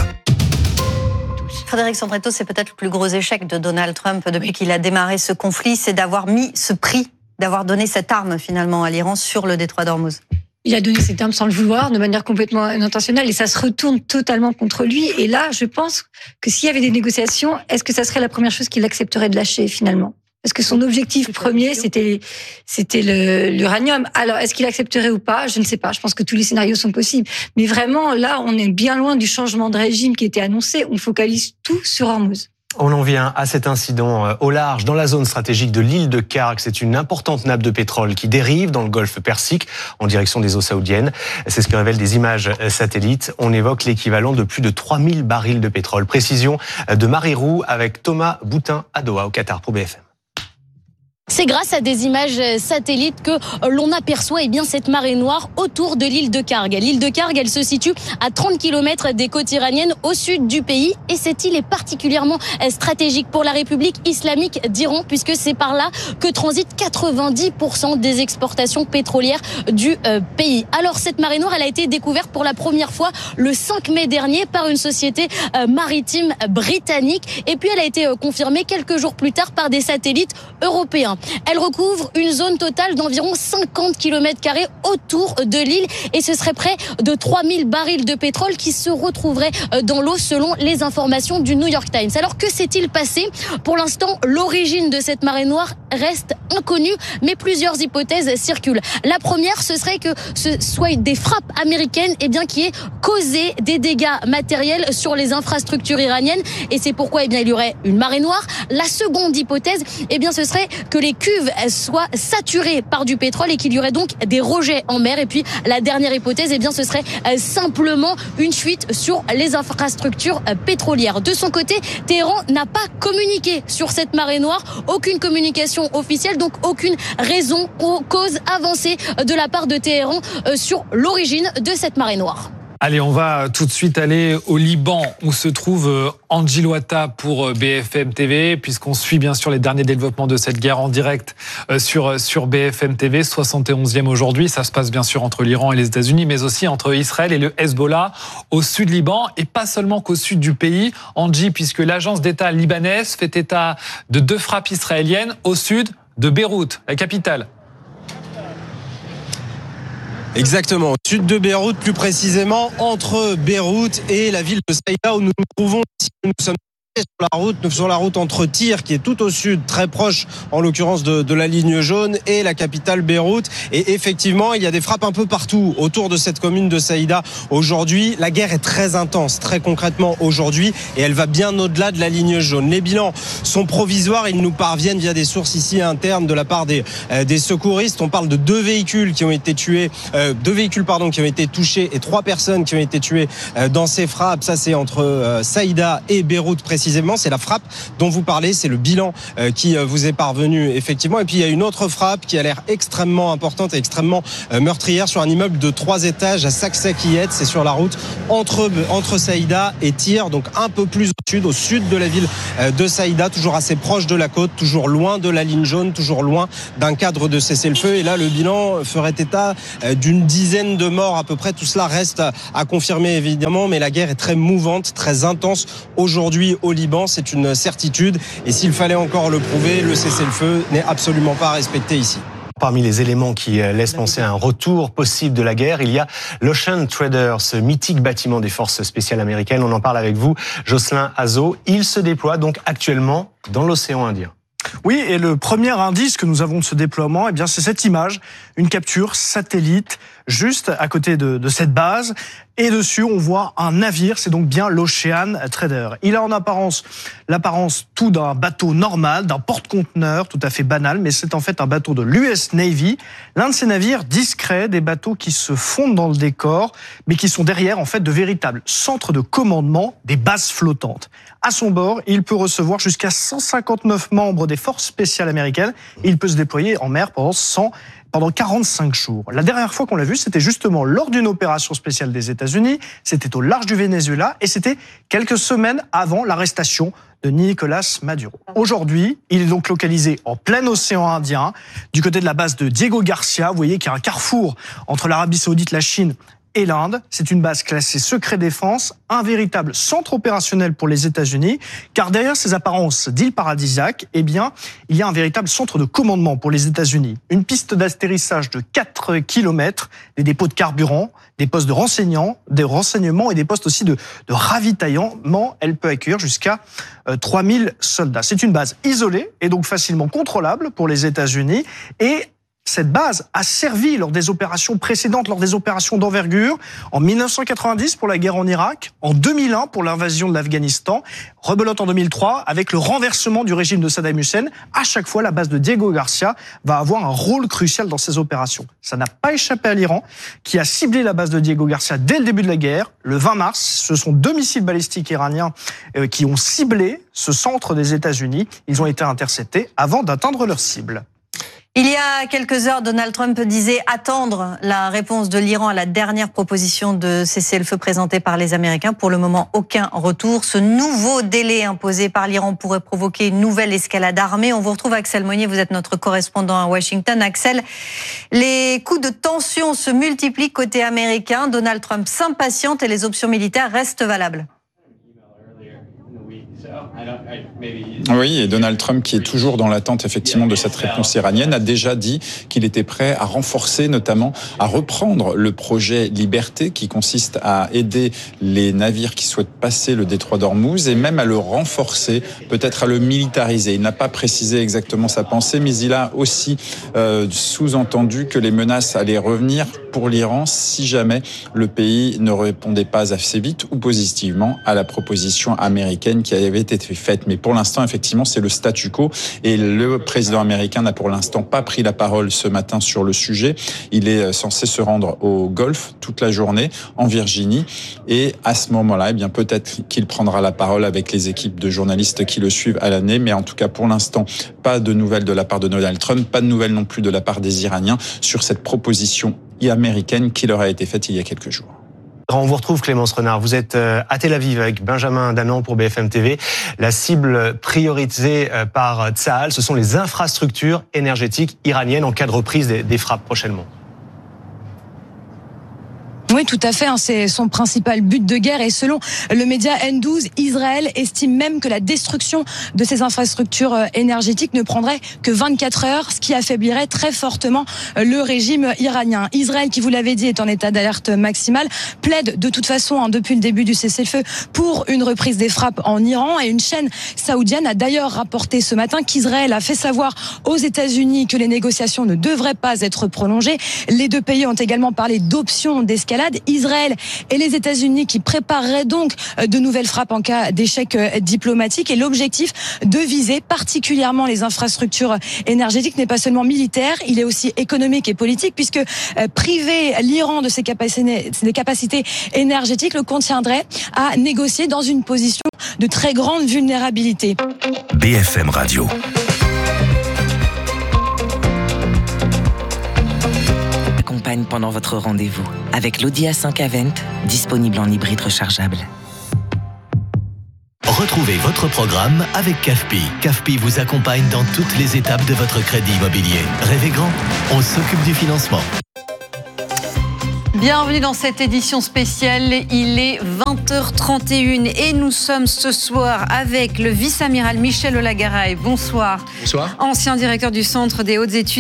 Frédéric Sandretto, c'est peut-être le plus gros échec de Donald Trump depuis qu'il a démarré ce conflit, c'est d'avoir mis ce prix, d'avoir donné cette arme finalement à l'Iran sur le détroit d'Ormuz. Il a donné cette arme sans le vouloir, de manière complètement intentionnelle, et ça se retourne totalement contre lui. Et là, je pense que s'il y avait des négociations, est-ce que ça serait la première chose qu'il accepterait de lâcher finalement ? Parce que son objectif premier, c'était l'uranium. Alors, est-ce qu'il accepterait ou pas ? Je ne sais pas. Je pense que tous les scénarios sont possibles. Mais vraiment, là, on est bien loin du changement de régime qui était annoncé. On focalise tout sur Hormuz. On en vient à cet incident au large, dans la zone stratégique de l'île de Karg. C'est une importante nappe de pétrole qui dérive dans le golfe Persique en direction des eaux saoudiennes. C'est ce que révèlent des images satellites. On évoque l'équivalent de plus de 3000 barils de pétrole. Précision de Marie Roux avec Thomas Boutin à Doha, au Qatar, pour BFM. C'est grâce à des images satellites que l'on aperçoit cette marée noire autour de l'île de Karg. L'île de Karg, elle se situe à 30 km des côtes iraniennes au sud du pays. Et cette île est particulièrement stratégique pour la République islamique d'Iran, puisque c'est par là que transitent 90% des exportations pétrolières du pays. Alors cette marée noire, elle a été découverte pour la première fois le 5 mai dernier par une société maritime britannique. Et puis elle a été confirmée quelques jours plus tard par des satellites européens. Elle recouvre une zone totale d'environ 50 km² autour de l'île et ce serait près de 3000 barils de pétrole qui se retrouveraient dans l'eau selon les informations du New York Times. Alors que s'est-il passé ? Pour l'instant, l'origine de cette marée noire reste inconnue, mais plusieurs hypothèses circulent. La première, ce serait que ce soit des frappes américaines qui aient causé des dégâts matériels sur les infrastructures iraniennes et c'est pourquoi il y aurait une marée noire. La seconde hypothèse, ce serait que les cuves soient saturées par du pétrole et qu'il y aurait donc des rejets en mer. Et puis la dernière hypothèse, eh bien, ce serait simplement une fuite sur les infrastructures pétrolières. De son côté, Téhéran n'a pas communiqué sur cette marée noire, aucune communication officielle, donc aucune raison ou cause avancée de la part de Téhéran sur l'origine de cette marée noire. Allez, on va tout de suite aller au Liban où se trouve Angie Louata pour BFM TV, puisqu'on suit bien sûr les derniers développements de cette guerre en direct sur BFM TV, 71e aujourd'hui. Ça se passe bien sûr entre l'Iran et les États-Unis, mais aussi entre Israël et le Hezbollah au sud Liban, et pas seulement qu'au sud du pays, Angie, puisque l'agence d'État libanaise fait état de 2 frappes israéliennes au sud de Beyrouth, la capitale. Exactement, au sud de Beyrouth, plus précisément entre Beyrouth et la ville de Saïda où nous nous trouvons ici. Nous sommes sur la route entre Tyr, qui est tout au sud, très proche en l'occurrence de la ligne jaune, et la capitale Beyrouth. Et effectivement, il y a des frappes un peu partout autour de cette commune de Saïda aujourd'hui. La guerre est très intense, très concrètement aujourd'hui, et elle va bien au-delà de la ligne jaune. Les bilans sont provisoires, ils nous parviennent via des sources ici internes de la part des secouristes. On parle de 2 véhicules qui ont été tués, 2 véhicules qui ont été touchés et 3 personnes qui ont été tuées dans ces frappes. Ça, c'est entre Saïda et Beyrouth précisément. C'est la frappe dont vous parlez, c'est le bilan qui vous est parvenu effectivement. Et puis il y a une autre frappe qui a l'air extrêmement importante et extrêmement meurtrière sur un immeuble de 3 étages à Saksakiyet. C'est sur la route entre Saïda et Tyr, donc un peu plus au sud de la ville de Saïda, toujours assez proche de la côte, toujours loin de la ligne jaune, toujours loin d'un cadre de cessez-le-feu. Et là, le bilan ferait état d'une dizaine de morts à peu près. Tout cela reste à confirmer évidemment, mais la guerre est très mouvante, très intense aujourd'hui au Liban, c'est une certitude. Et s'il fallait encore le prouver, le cessez-le-feu n'est absolument pas respecté ici. Parmi les éléments qui laissent penser à un retour possible de la guerre, il y a l'Ocean Trader, ce mythique bâtiment des forces spéciales américaines. On en parle avec vous, Jocelyn Azzo. Il se déploie donc actuellement dans l'océan Indien. Oui, et le premier indice que nous avons de ce déploiement, eh bien, c'est cette image, une capture satellite juste à côté de cette base. Et dessus, on voit un navire, c'est donc bien l'Ocean Trader. Il a en apparence l'apparence tout d'un bateau normal, d'un porte-conteneur tout à fait banal, mais c'est en fait un bateau de l'US Navy, l'un de ces navires discrets, des bateaux qui se fondent dans le décor, mais qui sont derrière en fait de véritables centres de commandement, des bases flottantes. À son bord, il peut recevoir jusqu'à 159 membres des forces spéciales américaines et il peut se déployer en mer pendant 45 jours. La dernière fois qu'on l'a vu, c'était justement lors d'une opération spéciale des États-Unis, c'était au large du Venezuela et c'était quelques semaines avant l'arrestation de Nicolás Maduro. Aujourd'hui, il est donc localisé en plein océan Indien, du côté de la base de Diego Garcia. Vous voyez qu'il y a un carrefour entre l'Arabie Saoudite, la Chine et l'Inde. C'est une base classée secret défense, un véritable centre opérationnel pour les États-Unis, car derrière ces apparences d'îles paradisiaques, eh bien, il y a un véritable centre de commandement pour les États-Unis. Une piste d'atterrissage de 4 km, des dépôts de carburant, des postes de renseignement et des postes aussi de ravitaillement. Elle peut accueillir jusqu'à 3000 soldats. C'est une base isolée et donc facilement contrôlable pour les États-Unis et cette base a servi lors des opérations précédentes, lors des opérations d'envergure, en 1990 pour la guerre en Irak, en 2001 pour l'invasion de l'Afghanistan, rebelote en 2003 avec le renversement du régime de Saddam Hussein. À chaque fois, la base de Diego Garcia va avoir un rôle crucial dans ces opérations. Ça n'a pas échappé à l'Iran, qui a ciblé la base de Diego Garcia dès le début de la guerre. Le 20 mars, ce sont 2 missiles balistiques iraniens qui ont ciblé ce centre des États-Unis. Ils ont été interceptés avant d'atteindre leur cible. Il y a quelques heures, Donald Trump disait attendre la réponse de l'Iran à la dernière proposition de cessez-le-feu présentée par les Américains. Pour le moment, aucun retour. Ce nouveau délai imposé par l'Iran pourrait provoquer une nouvelle escalade armée. On vous retrouve, Axel Monnier, vous êtes notre correspondant à Washington. Axel, les coups de tension se multiplient côté américain. Donald Trump s'impatiente et les options militaires restent valables. Oui, et Donald Trump, qui est toujours dans l'attente effectivement de cette réponse iranienne, a déjà dit qu'il était prêt à renforcer, notamment à reprendre le projet Liberté, qui consiste à aider les navires qui souhaitent passer le détroit d'Ormuz et même à le renforcer, peut-être à le militariser. Il n'a pas précisé exactement sa pensée, mais il a aussi sous-entendu que les menaces allaient revenir pour l'Iran si jamais le pays ne répondait pas assez vite ou positivement à la proposition américaine qui avait été été faite. Mais pour l'instant, effectivement, c'est le statu quo. Et le président américain n'a pour l'instant pas pris la parole ce matin sur le sujet. Il est censé se rendre au Golfe toute la journée, en Virginie. Et à ce moment-là, eh bien, peut-être qu'il prendra la parole avec les équipes de journalistes qui le suivent à l'année. Mais en tout cas, pour l'instant, pas de nouvelles de la part de Donald Trump, pas de nouvelles non plus de la part des Iraniens sur cette proposition américaine qui leur a été faite il y a quelques jours. On vous retrouve Clémence Renard, vous êtes à Tel Aviv avec Benjamin Danan pour BFM TV. La cible priorisée par Tsahal, ce sont les infrastructures énergétiques iraniennes en cas de reprise des frappes prochainement. Oui, tout à fait. C'est son principal but de guerre. Et selon le média N12, Israël estime même que la destruction de ces infrastructures énergétiques ne prendrait que 24 heures, ce qui affaiblirait très fortement le régime iranien. Israël, qui vous l'avez dit, est en état d'alerte maximale, plaide de toute façon, depuis le début du cessez-le-feu, pour une reprise des frappes en Iran. Et une chaîne saoudienne a d'ailleurs rapporté ce matin qu'Israël a fait savoir aux États-Unis que les négociations ne devraient pas être prolongées. Les deux pays ont également parlé d'options d'escalade. Israël et les États-Unis qui prépareraient donc de nouvelles frappes en cas d'échec diplomatique. Et l'objectif de viser particulièrement les infrastructures énergétiques n'est pas seulement militaire, il est aussi économique et politique, puisque priver l'Iran de ses capacités énergétiques le contraindrait à négocier dans une position de très grande vulnérabilité. BFM Radio. Pendant votre rendez-vous avec l'Audi A5 Avant, disponible en hybride rechargeable. Retrouvez votre programme avec CAFPI. CAFPI vous accompagne dans toutes les étapes de votre crédit immobilier. Rêvez grand, on s'occupe du financement. Bienvenue dans cette édition spéciale, il est 20h31 et nous sommes ce soir avec le vice-amiral Michel Olagaray. Bonsoir. Bonsoir. Ancien directeur du Centre des hautes études